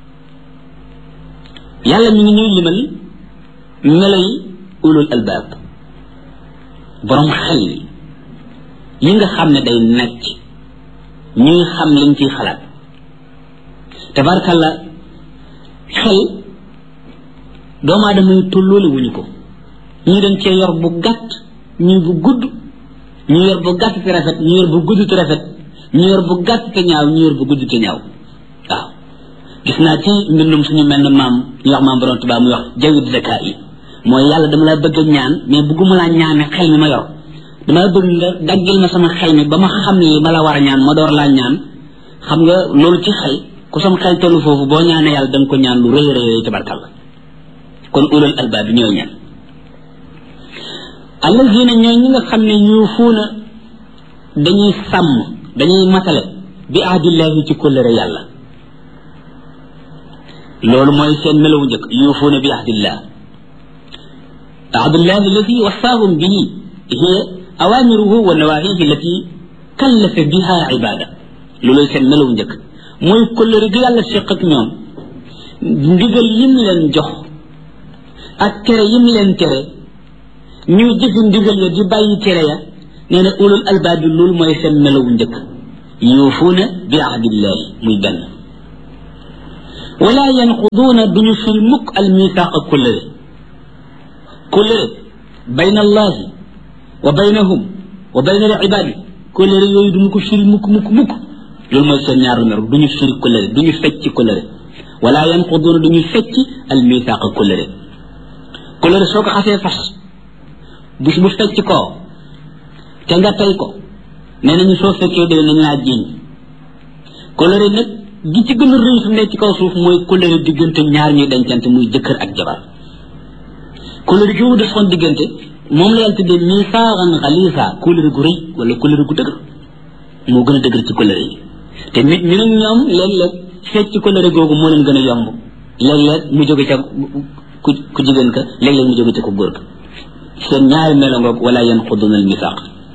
yàlla mi ngi ñuy limal meloy ulul albaab borom xel yi nga xam ne day nekk ñuy xam liñ ciy xalaat tabarkalla xel doomu aadama yi tolloole wuñu ko ñii dañ cee yor bu gàtt ñii bu gudd ñii yor bu gàtt te rafet ñii yor bu gudd te rafet ñii yor bu gàtt te ñaaw ñii yor bu gudd te ñaaw waaw gis naa ci mbindum suñu mel ne maam ñu wax maam borom Tuubaa muy wax jawit zaka yi mooy yàlla dama la bëgg a ñaan mais bëgguma laa ñaane xel mi ma yor dama bëgg nga daggil ma sama xel mi ba ma xam li ma la war a ñaan ma door laa ñaan xam nga loolu ci xel ku sam xel tollu foofu boo ñaanee yàlla da nga ko ñaan lu rëy rëy tabarkalla kon ulul albaab bi ñooy ñaan allazina ñooy ñi nga xam ne yuufuuna dañuy sàmm dañuy matale bi ahdillahi ci kóllëre yàlla loolu mooy seen melawu njëkk yuufuuna bi ahdillah ahdillahi allati wasaahum bihi hiya awamiruhu wa nawahihi allati kallafa biha ibada loolu seen melawu njëkk mooy kóllëre gi yàlla seq ak ñoom ndigal yim leen jox ak tere yim leen tere ñuy jëfi ndigal ya di bàyyi tere ya nee na ulul albaab bi loolu mooy seen melawu njëkk yuufuuna bi ahdillahi muy benn wala yanquduuna duñu fil mukk al misaaqa kullëre kullëre bayna allahi wa baynahum wa bayna al ibaadi kullëre yooyu duñu ko firi mukk mukk mukk loolu mooy seen ñaar numéro duñu firi kullëre duñu fecc kullëre wala yanquduuna duñu fecc al misaaqa kullëre kullëre soo ko xasee fas bis bu fecc koo te nga tey ko nee nañu soo fekkee dee nañ laa jiiñ kullëre nag gi ci gën a rëy fi ne ci kaw suuf mooy kullëre diggante ñaar ñuy dencante muy jëkkër ak jabar kullëre gi mu defoon diggante moom la yàlla tuddee misaaxan xaliisa kullëre gu rëy wala kullëre gu dëgër moo gën a dëgër ci kullëre yi te nit ñu nag ñoom léeg-léeg fecc kullëre googu moo leen gën a yomb léeg-léeg mu jóge ca ku ku jigéen ka léeg-léeg mu jóge ca ku góor ka seen ñaari melo ngoog wala yanquduna al misaaq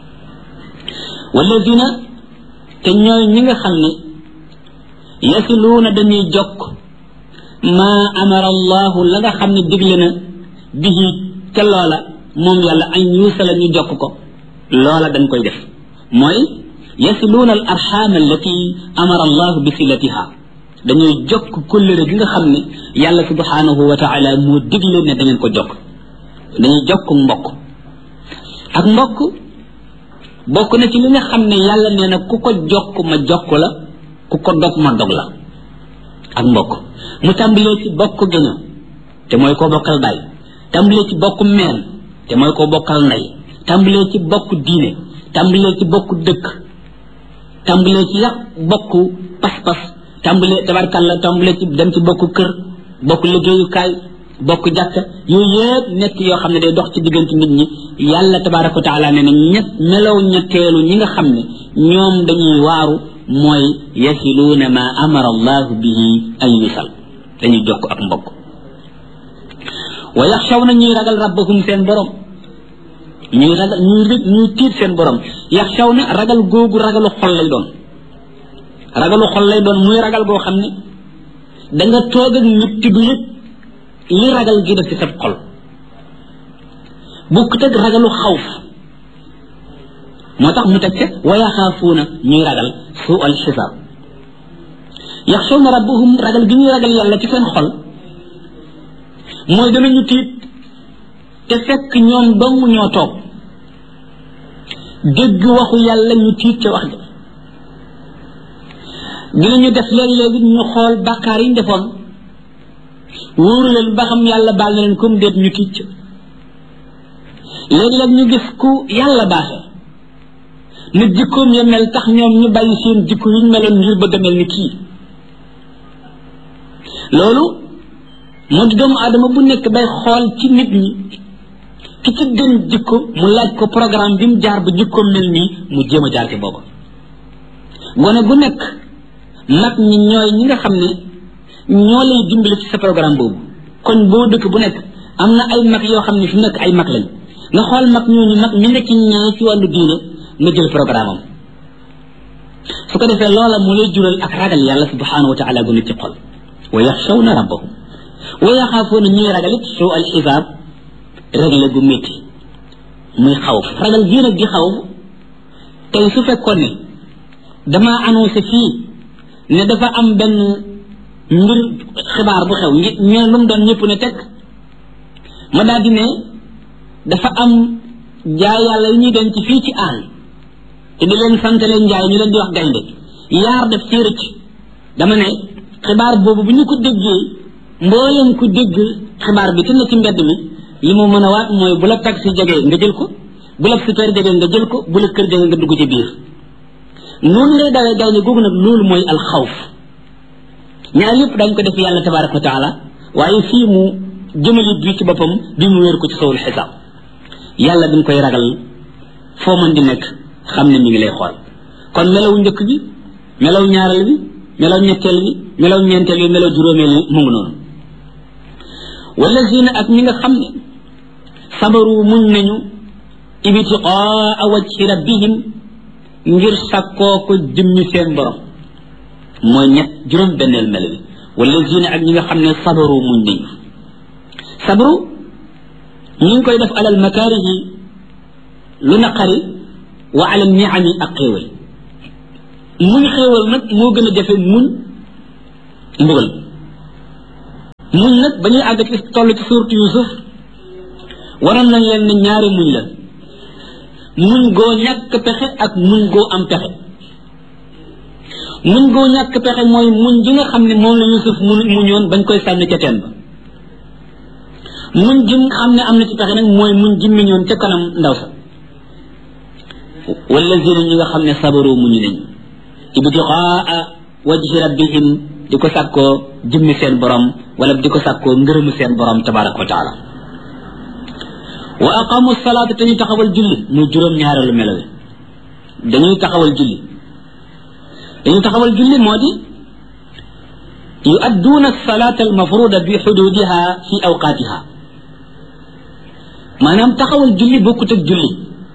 walladina te ñooy ñi nga xam ne yasiluuna dañuy jokk maa amara allahu la nga xam ne digle na bihi ca loola moom yàlla an yuusala ñu jokk ko loola dañ koy def mooy yasiluuna al arxaam allati amara allahu bi silatiha dañuy jokk kóllëre gi nga xam ne yàlla subhanahu wa taala moo digle ne dangeen ko jokk dañuy jokk mbokk ak mbokk bokk na ci li nga xam ne yàlla nee na ku ko jokk ma jokk la ku ko dog ma dog la ak mbokk mu tàmbalee ci bokk gëño te mooy koo bokkal baay tàmbalee ci bokk meen te mooy koo bokkal ndey tàmbalee ci bokk diine tàmbalee ci bokk dëkk tàmbalee ci yàq bokk pas-pas tàmbalee tabarkalla tàmbalee ci dem ci bokk kër bokk liggéeyukaay bokk jàkka yooyu yëpp nekk yoo xam ne day dox ci diggante nit ñi yàlla tabaraka wa taala nee na ñett melaw ñetteelu ñi nga xam ne ñoom dañuy waaru mooy yasiluuna ma amara allahu bihi an yusal dañuy jokk ak mbokk wa yaxshawna ñuy ragal rabbahum seen borom ñuy ragal ñuy ñuy tiit seen borom yaxshawna ragal googu ragalu xol lay doon ragalu xol lay doon muy ragal goo xam ne da nga toog ak nit ti du yëg li ragal gi def ci sa xol bukkut ak ragalu xawf moo tax mu teg ca wa yaxaafuuna ñuy ragal suu al xisaab yaxshawna rabbahum ragal gi ñuy ragal yàlla ci seen xol mooy danañu tiit te fekk ñoom dong ñoo toog dégg waxu yàlla ñu tiit ca wax ja dinañu def léeg-léegi ñu xool bàkkaar yi ñu defoon wóoru leen ba xam yàlla baal na leen comme déet ñu tiit ca léeg-léeg ñu gis ku yàlla baaxe nit jikkoom ya mel tax ñoom ñu bàyyi seen jikko yi ñu meloon ngir bëgg a mel ni kii loolu moo di doomu aadama bu nekk bay xool ci nit ñi ki ci gën jikko mu laaj ko programme bi mu jaar ba jikkoom mel nii mu jéem a jaar ci booba gone gu nekk mag ñi ñooy ñi nga xam ne ñoo lay dimbali ci sa programme boobu kon boo dëkk bu nekk am na ay mag yoo xam ne fi nekk ay mag lañ nga xool mag ñooñu mag mi nekk ñee ci wàllu diine nga jël programme am su ko defee loola mu lay jural ak ragal yàlla subhanahu wa taala gu nit ci xol wa yaxshawna rabbahum wa yaxaafuuna ñuy ragal it suu al xisaab réglé gu métti muy xawf ragal gii nag di xawf tey su fekkoon ne damaa annoncé fii ne dafa am benn mbir xibaar bu xew ngi ñoo lu mu doon ñëpp ne teg ma daal di ne dafa am jaay yàlla yi ñuy denc ci fii ci àll te di leen sant leen njaay ñu leen di wax gaynde yaar def ci rëcc dama ne xibaar boobu bu ñu ko déggee mbooleem ku dégg xibaar bi te na ci mbedd mi li mu mën a waat mooy bu la taxi jegee nga jël ko bu la super jegee nga jël ko bu la kër jegee nga dugg ci biir noonu ngay dawee gaynde googu nag loolu mooy alxawf ñaar yëpp dañ ko def yàlla tabaraka wa taala waaye fii mu jëmali bi ci boppam bi mu wéer ko ci sawul xisaab yàlla dañ koy ragal foo mën di nekk xam ne mi ngi lay xool kon melaw njëkk bi melaw ñaareel bi melaw ñetteel bi melaw ñeenteel bi melaw juróomeel bi mu ngi noonu wallazina ak ñi nga xam ne sabaru muñ nañu ibtiqaa wajhi rabbihim ngir sakkoo ko jëmmi seen borom mooy ñett juróom benneel mel bi wallazina ak ñi nga xam ne sabaru muñ nañu sabru ñu ngi koy def alal makaarihi lu naqari wa alal niami ak xéewal muñ xéewal nag moo gën a jafe muñ mbugal muñ nag ba ñuy àgg ci toll ci suurtu Yuusuf waroon nañ leen ne ñaari muñ la muñ goo ñàkk pexe ak muñ goo am pexe muñ goo ñàkk pexe mooy muñ gi nga xam ne moom la Yuusuf mu muñoon bañ koy sànni ca teen ba muñ gi nga xam ne am na ci pexe nag mooy muñ gi miñoon ca kanam ndaw sa wallazina ñi nga xam ne sabaroo muñu nañ ibtiqaa wajhi rabbihim di ko sàkkoo jëmmi seen borom wala di ko sàkkoo ngërëmu seen borom tabaraka wa taala wa aqamu salaata te ñu taxawal julli muy juróom ñaareelu melo wi dañuy taxawal julli dañuy taxawal julli moo di yuadduuna salaata almafruda bi xududiha fi awqaatiha maanaam taxawal julli bokkut ak julli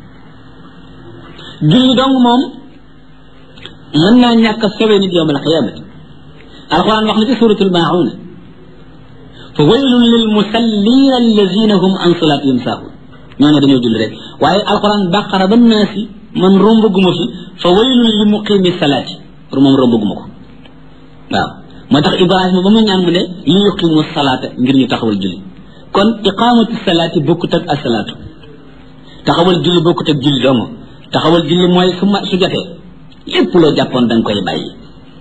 julli dong moom mën naa ñàkk a sowe nit yowm alqiyamati alquran wax na ci suratul maa'una fa waylun lil musallina allazina hum an salatihim saahun ñoo ne dañoo julli rek waaye alquran baqara ba naasi man rombaguma fi fa waylun li muqimi salaati pour moom rombaguma ko waaw moo tax ibrahima ba mu ñaan mu ne li yuqimu salaata ngir ñu taxawal julli kon iqamatu salaati bokkut ak asalaatu taxawal julli bokkut ak julli dong taxawal julli mooy su ma su jotee lépp loo jàppoon da nga koy bàyyi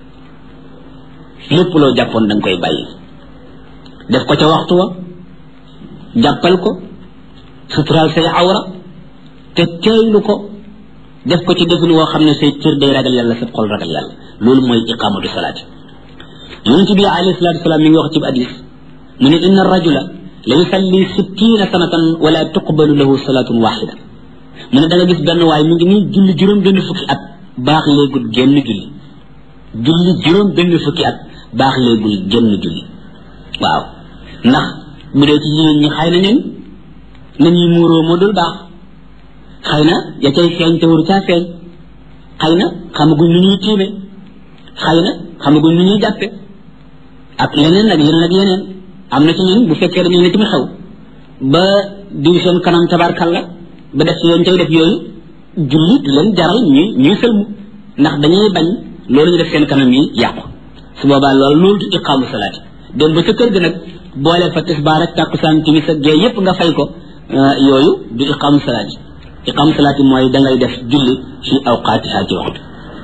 lépp loo jàppoon da nga koy bàyyi def ko ca waxtu wa jàppal ko suturaal say awra te teeylu ko def ko ci defin woo xam ne say cër day ragal yàlla sa xol ragal yàlla loolu mooy iqamatu salaati yonent bi alayhi salatu wasalaam mi ngi wax ci hadis mu ne inna rajula la yusalli sittina sanatan wala tuqbalu lahu salatun waxida mu ne da nga gis benn waay mi ngi nii julli juróom benn fukki at baax léegul génn julli julli juróom benn fukki at baax léegul génn julli waaw ndax bu dee ci jigéen ñi xëy na ñen nañuy muuroo moo dul baax xëy na ya cay feeñ te waru caa feeñ xëy na xamaguñ nu ñuy tiime xëy na xamaguñ nu ñuy jàppe ak leneen ak yeneen ak yeneen am na ci ñun bu fekkee dañu ne ci mu xew ba diw seen kanam tabarkalla ba def yoon cay def yooyu julli du leen jaral ñuy ñuy sëlmu ndax dañuy bañ loolu ñu def seen kanam yi yàqu su boobaa loolu loolu du iqaamu salaati dem ba sa kër gi nag boole fa tisbaar ak tàkkusaan timis ak gee yépp nga fay ko yooyu du iqaamu salaati iqaamu salaati mooy dangay def julli fi awqaatiha ci waxtu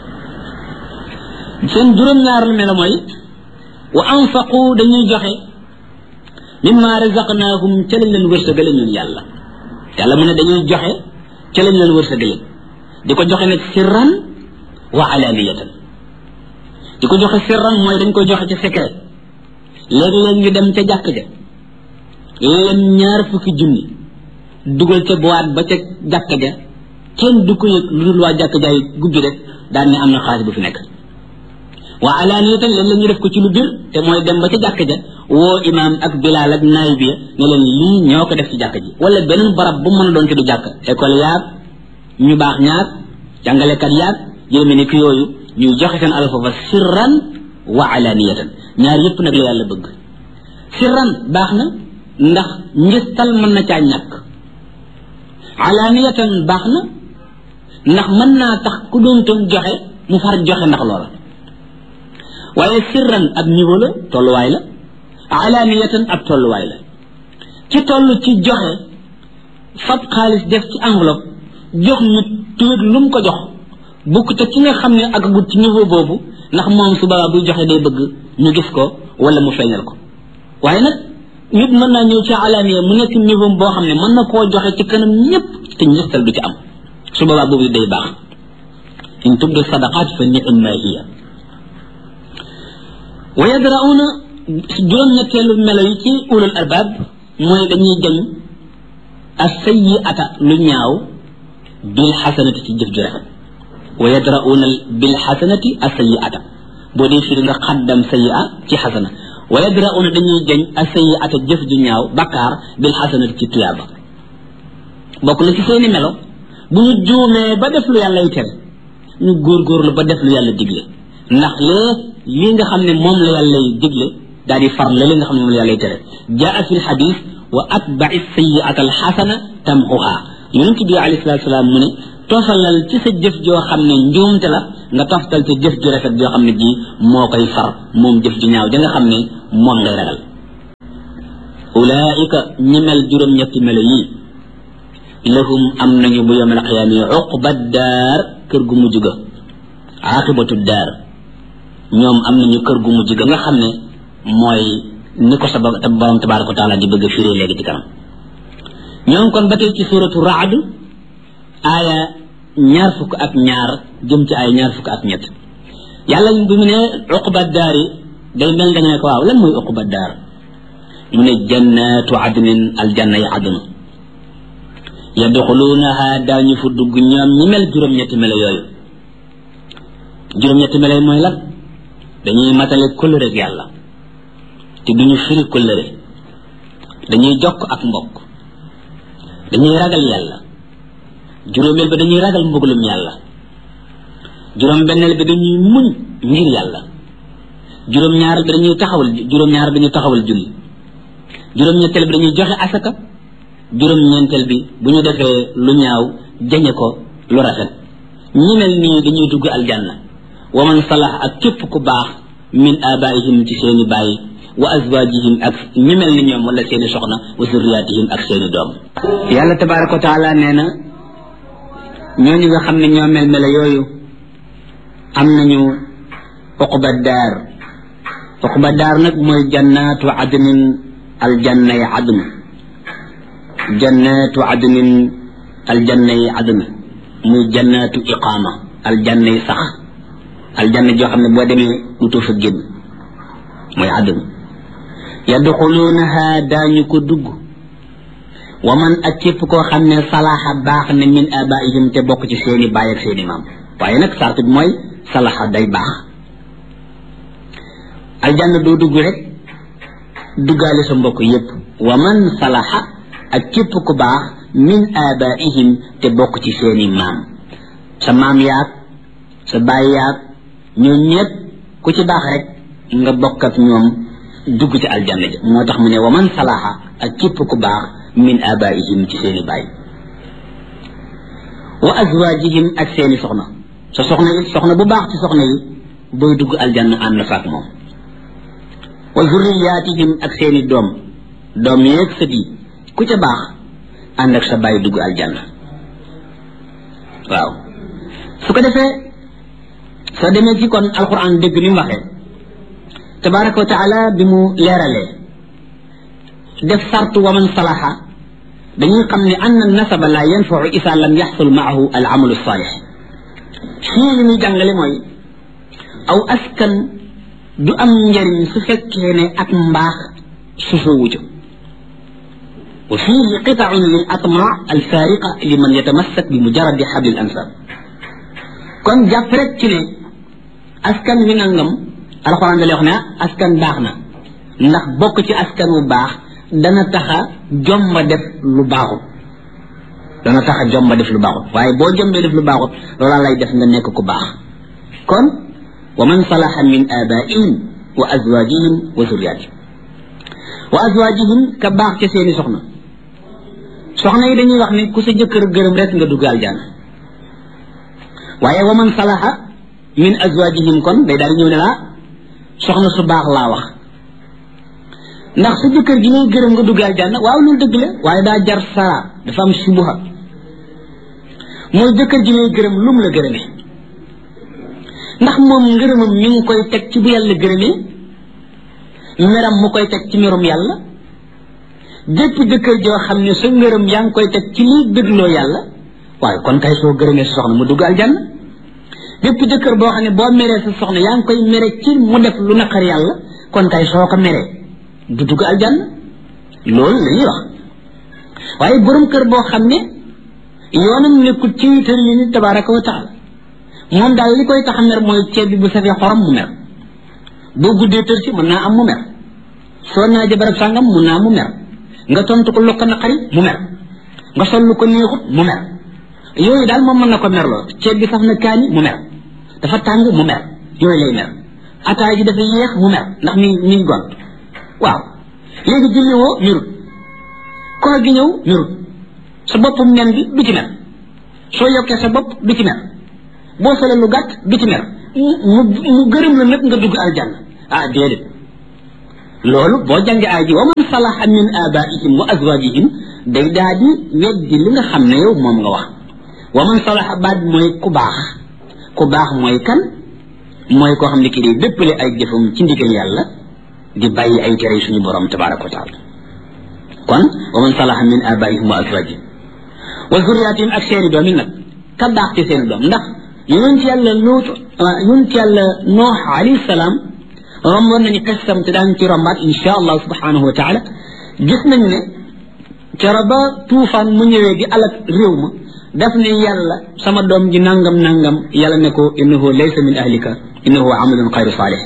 seen juróom-ñaar lu mel mooy wa anfaqu dañuy joxe mimma razaqnaahum ca lañ leen wërsëgale ñun yàlla yàlla mu ne dañuy joxe ca lañ leen wërsëgale di ko joxe nag sirran wa alaniyatan di ko joxe sirran mooy dañ koy joxe ci secret léeg-léeg ñu dem ca jàkk ja leen ñaar fukki junni dugal ca boîte ba ca jàkk ja kenn du ko yëg lu dul waa jàkk jaay gubbi rek daan ne am na xaalis bu fi nekk wa alaniyatan léeg-léeg ñu def ko ci lu bir te mooy dem ba ca jàkk ja woo imaam ak bilaal ak naay bi ne leen lii ñoo ko def ci jàkk ji wala beneen barab bu mën a doon te du jàkk école yaag ñu baax ñaar jàngalekat yaag jërëme ni ki yooyu ñuy joxe seen alal foofa sirran wa alaniyatan ñaar yépp nag la yàlla bëgg sirran baax na ndax njistal mën na caa ñàkk alaniyatan baax na ndax mën naa tax ku doon toon joxe mu far joxe ndax loola waaye sirran ab niveau la tolluwaay la alaniyatan ab tolluwaay la ci toll ci joxe fab xaalis def ci enveloppe jox nit tuut lu mu ko jox bukk te ki nga xam ne ak gut ci niveau boobu ndax moom su boobaa buy joxe day bëgg ñu gis ko wala mu feeñal ko waaye nag nit mën naa ñëw ci alaniya mu nekk niveau boo xam ne mën na koo joxe ci kanam ñëpp te njëstal du ci am su boobaa boobu day baax in tubdu sadaqaat fa ni'ma hiya wa yadra'una juróom-ñetteelu melo yi ci ulul albab mooy dañuy jañ as-sayyi'ata lu ñaaw bil xasanati ci jëf ju rafet wa yadra'una bil xasanati as-sayyi'ata boo dee firi nga xaddam sayyi'a ci xasana wa yadra'una dañuy jañ as-sayyi'ata jëf ju ñaaw bakkaar bil xasanati ci tuyaaba bokk na ci seeni melo bu ñu juumee ba def lu yàlla y tere ñu góorgóorlu ba def lu yàlla digle ndax lee lii nga xam ne moom la yàlla y digle daal di far la li nga xam ne moom la yàlla y tere jaa fi lxadis wa atba'i sayyi'ata alxasana tamxuha yonent bi alayhi salatu salaam mu ne tofalal ci sa jëf joo xam ne njuumte la nga toftal ci jëf ju rafet joo xam ne ji moo koy far moom jëf ju ñaaw ja nga xam ne moom ngay ragal ulaika ñi mel juróom-ñetti melo yi lahum am nañu bu yawmal qiyaama uqba daar kër gu mujj ga aqibatu daar ñoom am nañu kër gu mujj ga nga xam ne mooy ni ko sa borom tabaraka wa taala di bëgg a firee léegi ci kanam ñoom kon ba tey ci suratu raad aaya ñaar fukk ak ñaar jëm ci aaya ñaar fukk ak ñett yàlla bi mu ne uqba daar yi day mel nga ne ko waaw lan mooy uqba daar mu ne jannatu adnin aljanna yi adn yadxuluunaha daañu fu dugg ñoom ñi mel juróom-ñetti melo yooyu juróom-ñetti melo mooy lan dañuy matale kóllëre ak yàlla te duñu firi kóllëre dañuy jokk ak mbokk dañuy ragal yàlla juróomeel ba dañuy ragal mbugalum yàlla juróom-benneel bi dañuy muñ ngir yàlla juróom-ñaar bi dañuy taxawal juróom-ñaar bi dañuy taxawal julli juróom-ñetteel bi dañuy joxe asaka juróom-ñeenteel bi bu ñu defee lu ñaaw jañe ko lu rafet ñi mel nii dañuy dugg aljanna wa man salax ak képp ku baax min abaihim ci seeni baay wa azwajihim ak ñi mel ni ñoom wala seeni soxna wa zurriyatihim ak seeni doom yàlla tabaraka wa taala nee na ñooñu nga xam ne ñoo mel mela yooyu am nañu uqba daar uqba daar nag mooy jannatu adnin aljanna yi adn jannatu adnin aljanna yi adn muy jannatu iqaama aljanna yi sax aljanna joo xam ne boo demee utoo fa génn mooy adn yadxuluunaha daañu ko dugg wa man ak képp koo xam ne salaxa baax na min abaihim te bokk ci seeni baay ak seeni maam waaye nag sart bi mooy salaxa day baax aljanna doo dugg rek duggaale sa mbokk yépp wa man salaxa ak képp ku baax min abaihim te bokk ci seeni maam sa maam yaag sa baay yaag ñoom ñépp ku ci baax rek nga bokk ak ñoom dugg ci aljanna ja moo tax mu ne wa man salaha ak képp ku baax min abaihim ci seeni baay wa azwajihim ak seeni soxna sa soxna yi soxna bu baax ci soxna yi booy dugg aljanna ànd fa ak moom wa zurriyatihim ak seeni doom doom yeeg sët yi ku ca baax ànd ak sa baay dugg aljanna waaw su ko defee soo demee ci kon alquran dégg ni mu waxee tabaraka wa taala bi mu leeralee def sartu wa man salaha dañuy xam ne ann nasaba la yanfau isa lam yaxsul maahu al amalu salih fii li muy jàngale mooy aw askan du am njariñ su fekkee ne ak mbaax susoowu ca wa fihi qitaun lil atma al fariqa liman yatamassak bi mujaradi xabli al ansab kon jàpp rek ci ne askan wi nangam alxuraan da lay wax ne askan baax na ndax bokk ci askan wu baax dana taxa jomba def lu baaxut dana taxa jomba def lu baaxut waaye boo jombee def lu baaxut loola lay def nga nekk ku baax kon wa man salaha min abaihim wa azwajihim wa zurriyatihim wa azwajihim ka baax ca seeni soxna soxna yi dañuy wax ne ku sa jëkkër gërëm rek nga dugg aljanna waaye wa man salaha min azwajihim kon day daal di ñëw ne laa soxna su baax laa wax ndax sa jëkkër gi ngay gërëm nga dugg aljanna waaw loolu dëgg la waaye daa jar saa dafa am subuha mooy jëkkër gi ngay gërëm lum la gërëmee ndax moom ngërëmam mi ngi koy teg ci bu yàlla gërëmee meram mu koy teg ci merum yàlla jëpp jëkkër joo xam ne sa ngërëm yaa ngi koy teg ci lii dëgloo yàlla waaye kon kay soo gërëmee sa soxna mu dugg aljanna bépp jëkkër boo xam ne boo meree sa soxna yaa ngi koy mere ci mu def lu naqar yàlla kon kay soo ko meree du dugg aljanna loolu la ñuy wax waaye borom kër boo xam ne yoonam nekkul ci tër yi ni tabaraka wa taala moom daal li koy tax a mer mooy ceeb bi bu safee xorom mu mer boo guddee tër si mën naa am mu mer soo naajee barab sàngam mun naa mu mer nga tontu ko lu ko naqari mu mer nga sol lu ko neexut mu mer yooyu daal moom mën na ko merloo ceeb bi saf na kaani mu mer dafa tàng mu mer yooyu lay mer ataay ji dafa yéex mu mer ndax mi mi ngi gont waaw léegi julli woo mirut koor gi ñëw mirut sa boppum nen bi du ci mer soo yokkee sa bopp du ci mer boo solee lu gàtt du ci mer mu mu gërëm la nag nga dugg aljanna ah déedéet loolu boo jàngee aay ji wa man salaha min abaihim wa azwajihim day daa di weddi li nga xam ne yow moom nga wax wa man salaha baat mooy ku baax ku baax mooy kan mooy koo xam ne kii day déppale ay jëfam ci ndigal yàlla di bàyyi ay tere suñu borom tabaraka wa taala kon wa man salaha min abaihim wa azwajihim wa zurriyatihim ak seeni doom yi nag ka baax ci seeni doom ndax yonent yàlla luut yonent yàlla noox alayhi salaam romboon nañu xissam te daan ci rombaat insha allah subhanahu wa taala gis nañu ne kero ba tuufaan mu ñëwee di alak réew ma daf ne yàlla sama doom ji nangam nangam yàlla ne ko innahu laysa min ahlika innahu amalun xayru saalih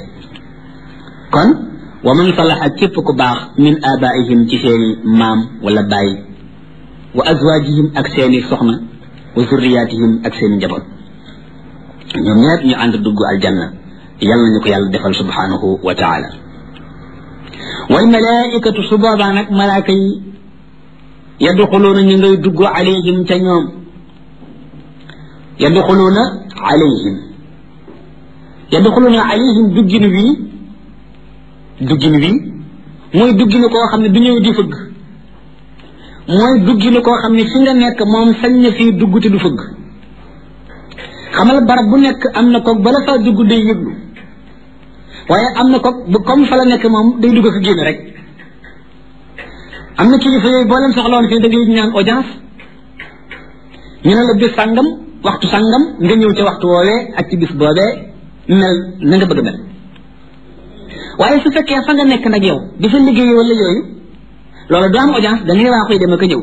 kon wa man salaha képp ku baax min abaihim ci seeni maam wala baay wa azwajihim ak seeni soxna wa zurriyatihim ak seeni njaboot ñoom ñëpp ñu ànd dugg aljanna yàlla nañu ko yàlla defal subhanahu wa taala wal malaikatu su boobaa nag malaaka yi yadxuluuna ñu ngay dugg alayhim ca ñoom yadxuluuna alayhim yadxuluuna alayhim duggin wii duggin wii mooy dugginu koo xam ne du ñëw di fëgg mooy dugginu koo xam ne fi nga nekk moom sañ na fii dugg te du fëgg xamal barab bu nekk am na koog bala faa dugg day yëglu waaye am na koog bu comme fa la nekk moom day dugg ko génn rek am na kilifa yooyu boo leen soxla woon fii da ngay ñaan audience ñu ne la bis sàngam waxtu sàngam nga ñëw ca waxtu woowee ak ci bis boobee mel na nga bëgg mel waaye su fekkee fa nga nekk nag yow di fa liggéey wala yooyu loolu du am audience da ngay waa koy dem ak a ñëw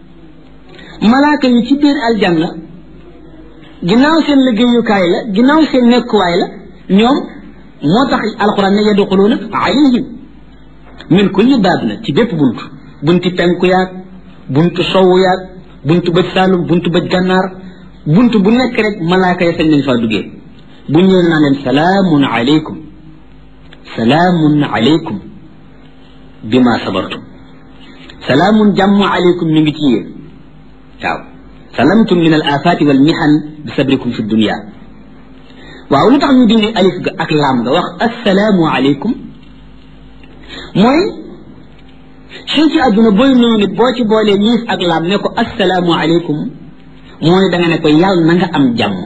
malaaka yi ci biir aljanna ginnaaw seen liggéeyukaay la ginnaaw seen nekkuwaay la ñoom moo tax alquran ne yadxuluuna alayhim min kulli baab na ci bépp bunt bunti penku yaag buntu sowu yaag buntu bëj saalum buntu bëj gànnaar buntu bu nekk rek malaaka yi sañ nañ faa duggee bu ñëwee naa leen salaamun alaykum salaamun alaykum bima sabartum salaamun jàmm alaykum mi ngi ci yéen waaw salamtum min al afati wal mihan bi sabrikum fi dunia waaw lu tax ñu dindi alif ga ak laam nga wax assalaamu alaykum mooy fii ci àdduna booy nuyu nit boo ci boolee liif ak laam ne ko assalaamu alaykum mooy da nga ne ko yàlla na nga am jàmm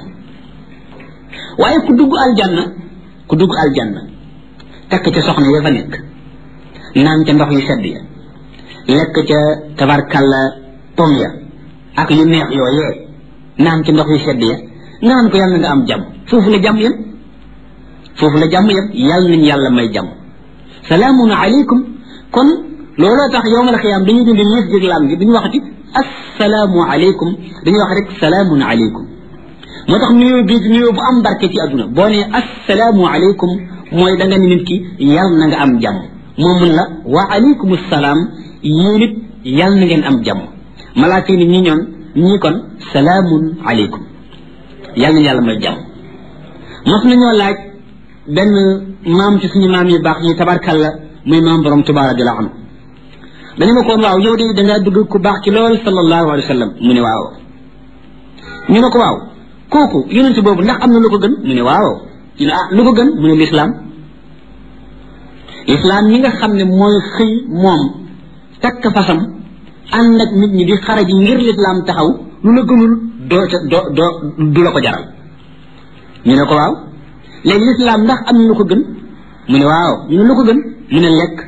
waaye ku dugg aljanna ku dugg aljanna takk ca soxna ya fa nekk naan ca ndox yu sedd ya lekk ca tabarkalla pom ya ak yu neex yooyee naan ci ndox yu sedd ya nga naan ko yàlla na nga am jàmm foofu la jàmm yam foofu la jàmm yam yàlla nañ yàlla may jàmm salaamun alaykum kon looloo tax yowmal xiyaam dañuy dindi liif jég laam gi duñu waxati assalaamu alaykum dañuy wax rek salaamun alaykum moo tax nuyoo bii di nuyoo bu am barke ci àdduna boo nee assalaamu alaykum mooy da nga ni nit ki yàlla na nga am jàmm moo mun la wa alaykum salaam yéen it yàlla na ngeen am jàmm malaaka yi ñi ñoon ñii kon salaamun alaykum yàlla na yàlla may jàmm mos nañoo laaj benn maam ci suñu maam yu baax yi tabarkalla muy maam borom Tuubaa radiyallaahu anhu dañu ma koon waaw yow de dangaa dugg ku baax ci lool sallallahu alayhi wa sallam mu ne waaw ñu ne ko waaw kooku yonent boobu ndax am na lu ko gën mu ne waaw ñu ne ah lu ko gën mu ne lislaam lislaam ñi nga xam ne mooy xëy moom takk fasam ànd ak nit ñi di xaraji ngir lislaam taxaw lu la gënul doo ca doo doo du la ko jaral ñu ne ko waaw léegi lislaam ndax am na lu ko gën mu ne waaw ñu ne lu ko gën mu ne lekk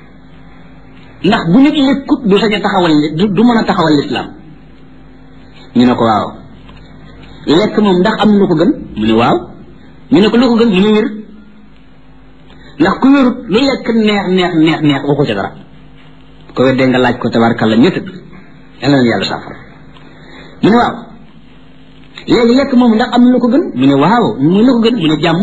ndax bu nit lekkut du sañ a taxawal du mën a taxawal lislaam ñu ne ko waaw lekk moom ndax am na lu ko gën mu ne waaw ñu ne ko lu ko gën mu ne wér ndax ku wérut lu lekk neex neex neex neex waxu ca dara ko weddee nga laaj ko tabarkalla ñett yàlla na yàlla saafara mu ne waaw léegi lekk moom ndax am na lu ko gën mu ne waaw mu lu ko gën mu ne jàmm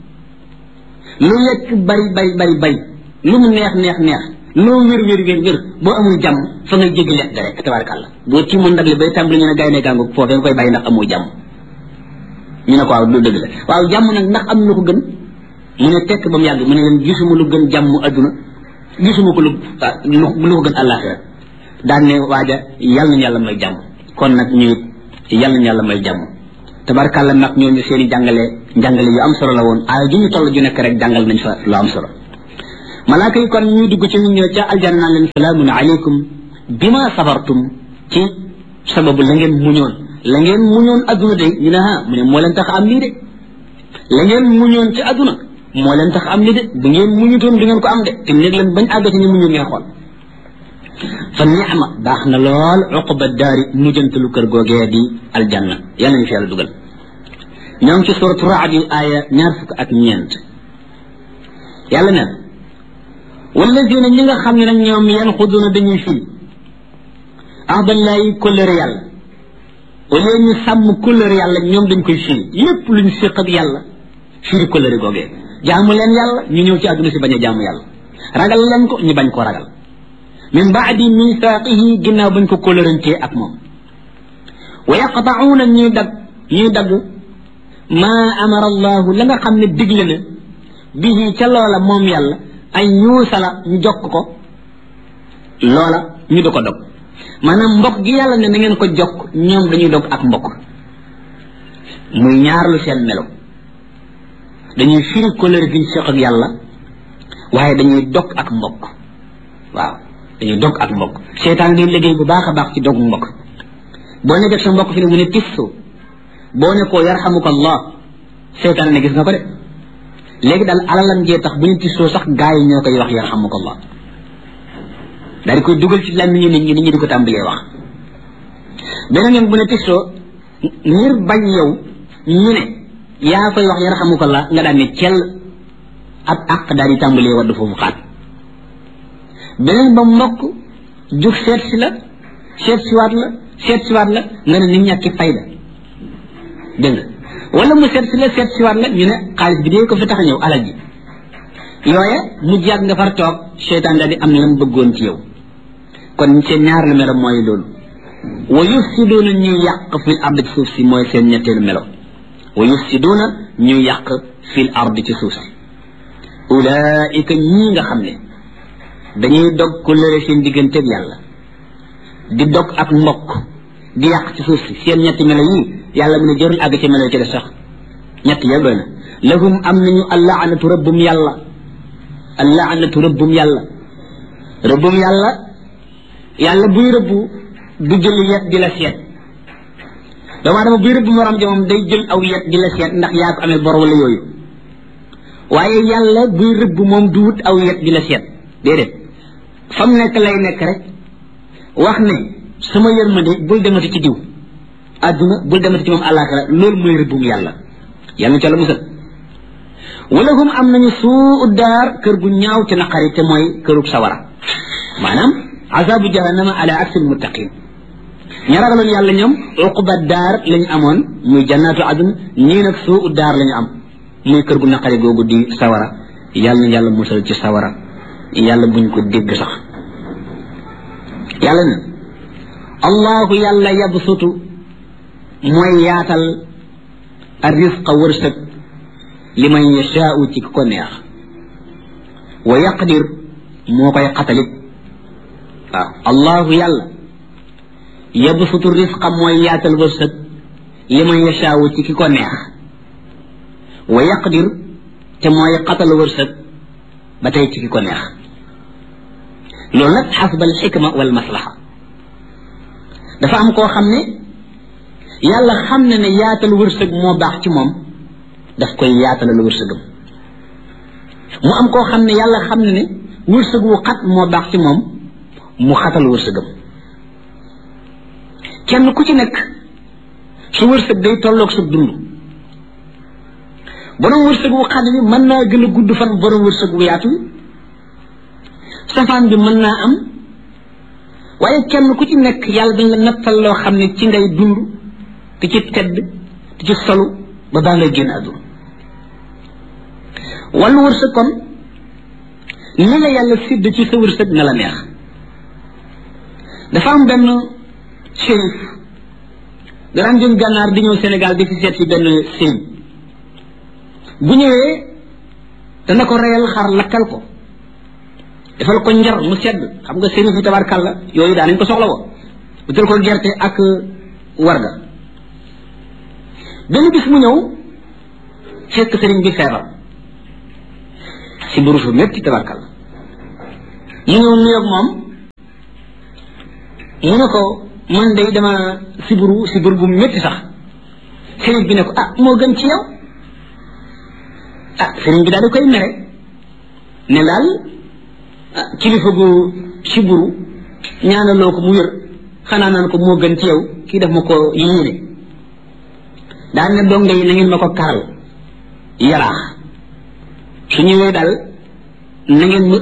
lu lekk bari bari bari bari lu mu neex neex neex loo wér wér wér wér boo amul jàmm fa ngay jéggi lekk ga rek tabarkalla boo ci mën ndag li bay tàmbali ñu ne gaynde gàngu foofee nga koy bàyyi ndax amoo jàmm ñu ne ko waaw du dëgg la waaw jàmm nag ndax am na ko gën mu ne tekk ba mu yàgg mu ne leen gisuma lu gën jàmm adduna gisuma ko lu lu ko gën àllaaxira daan ne waaja yàlla nañu yàlla may jàmm kon nag ñu it yàlla nañu yàlla may jàmm tabarkàlla mag ñooñu seeni jàngale njàngale yu am solo la woon ay ju ñu toll ju nekk rek jàngal nañ fa lu am solo malaaka yi kon ñuy dugg ci ñu ñëw ca aljanna naan leen salaamun aleykum bima sabartum ci sababu la ngeen muñoon la ngeen muñoon adduna de ñu ne ha mu ne moo leen tax am lii de la ngeen muñoon ci adduna moo leen tax am lii de bu ngeen muñutoon du ngeen ko am de te néeg leen bañ àgg ci ñu muñu ngeen xool fa ni'ma baax na lool uqba daari mujjantalu kër googee di aljanna yàlla nañu fi yàlla dugal ñoo ngi ci suratu raad yu aaya ñaar fukk ak ñeent yàlla ne wallazina ñi nga xam ne nag ñoom yanxuduna dañuy firi ahdallahi kóllëre yàlla au lieu ñu sàmm kóllëre yàlla ñoom dañ koy firi lépp luñ séq ak yàlla firi kóllëre googee jaamu leen yàlla ñu ñëw ci àdduna si bañ a jaamu yàlla ragal leen ko ñu bañ ko ragal min baadi mithaqihi ginnaaw bañ ko kóllërantee ak moom wa yaqta'uuna ñuy dag ñuy dagg maa amara allahu la nga xam ne digle na bihi ca loola moom yàlla ay ñuusala ñu jokk ko loola ñu di ko dog maanaam mbokk gi yàlla ne na ngeen ko jokk ñoom dañuy dog ak mbokk muy ñaar lu seen melo dañuy firi kóllëre gi ñu seq ak yàlla waaye dañuy dog ak mbokk waaw dañuy dog ak mbokk seytaan di liggéey bu baax a baax ci dog mbokk boo ne def sa mbokk fi ne mu ne tissu boo ne koo yarhamuka allah seytaan ne gis nga ko de léegi daal alalam jee tax bu ñu tissoo sax gaa yi ñoo koy wax yarhamuka allah daal di koy dugal ci làmmiñu nit ñi nit ñi di ko tàmbalee wax beneen yoon bu ne tissoo ngir bañ yow ñu ne yaa koy wax yarhamuka allah nga daan ne cell ab àq daal di tàmbalee wadd foofu xaat beneen ba mbokk jug seet si la seet siwaat la seet siwaat la nga ne nit ñàkki fayda dégg nga wala mu seet si la seet siwaat la ñu ne xaalis bi dee ko fi tax a ñëw alal ji yooye mu jàgg nga far toog seytaan daal di am lam bëggoon ci yow kon seen ñaar la melo mooy loolu wa yufsiduuna ñuy yàq fil ard ci suuf si mooy seen ñetteelu melo wa yufsiduuna ñuy yàq fil ard ci suuf si ulaika ñii nga xam ne dañuy dog ku lëre seen digganteeg yàlla di dog ak mbokk di yàq ci suuf si seen ñetti melo yii yàlla mu ne jërul àgg ci melo ci la sax ñett yëpp doy na lahum am nañu allaanatu rëbbum yàlla allaanatu rëbbum yàlla rëbbum yàlla yàlla buy rëbbu du jël yet di la seet doomu aadama buy rëbbu morom ja moom day jël aw yet di la seet ndax yaa ko amee bor wala yooyu waaye yàlla buy rëbbu moom du wut aw yet di la seet déedéet fam nekk lay nekk rek wax ne sama yërmande bul demati ci diw àdduna bul demati ci moom àllaaxira loolu mooy rëbbum yàlla yàlla ca la musal wala hum am nañu suu daar kër gu ñaaw te naqari te mooy kërug sawara maanaam azabu jahannama ala aksil muttaqin ña ragaloon yàlla ñoom uquba daar lañu amoon muy jannaatu adun ñii nag suu daar lañu am muy kër gu naqari googu di sawara yàlla na yàlla musal ci sawara yàlla buñ ko dégg sax yàlla na allahu yàlla yabsutu mooy yaatal arrisqa wërsëg li man yashaau ci ko neex wa yaqdir moo koy xatalit waaw allahu yàlla yabsutu risqa mooy yaatal wërsëg li man yashaau ci ki ko neex wa yaqdir te mooy xatal wërsëg ba tey ci ki ko neex loolu nag xasba al xikma wal maslaha dafa am koo xam ne yàlla xam ne ne yaatal wërsëg moo baax ci moom daf koy yaatalal wërsëgam mu am koo xam ne yàlla xam ne ne wërsëg wu xat moo baax ci moom mu xatal wërsëgam kenn ku ci nekk su wërsëg day tolloog sa dund borom wërsëg wu xat bi mën naa gën a gudd fan borom wërsëg wu yaatu safaan bi mën naa am waaye kenn ku ci nekk yàlla dañ la nattal loo xam ne ci ngay dund te ci tedd te ci solu ba baa ngay génn àdduna wàllu wërsëg kon ni la yàlla sidd ci sa wërsëg na la neex dafa am benn shérif daraan jëm gànnaar di ñëw Sénégal di fi seet si benn sëriñ bu ñëwee dana ko reyal xar lakkal ko defal ko njar mu sedd xam nga sëriñ fi tabarkàlla yooyu daa nañ ko soxla woo utal ko gerte ak warga benn bis mu ñëw fekk sëriñ bi feebar si buru fu métti tabarkal mu ñëw nuyoog moom mu ne ko man day dama siburu sibur bu métti sax sëriñ bi ne ko ah moo gën ci yow ah sëriñ bi daal di koy mere ne daal ah kilifa gu siburu ñaanaloo ko mu wér xanaa naan ko moo gën ci yow kii def ma ko yéene daal ne donga yi na ngeen ma ko karal yaraax su ñëwee daal na ngeen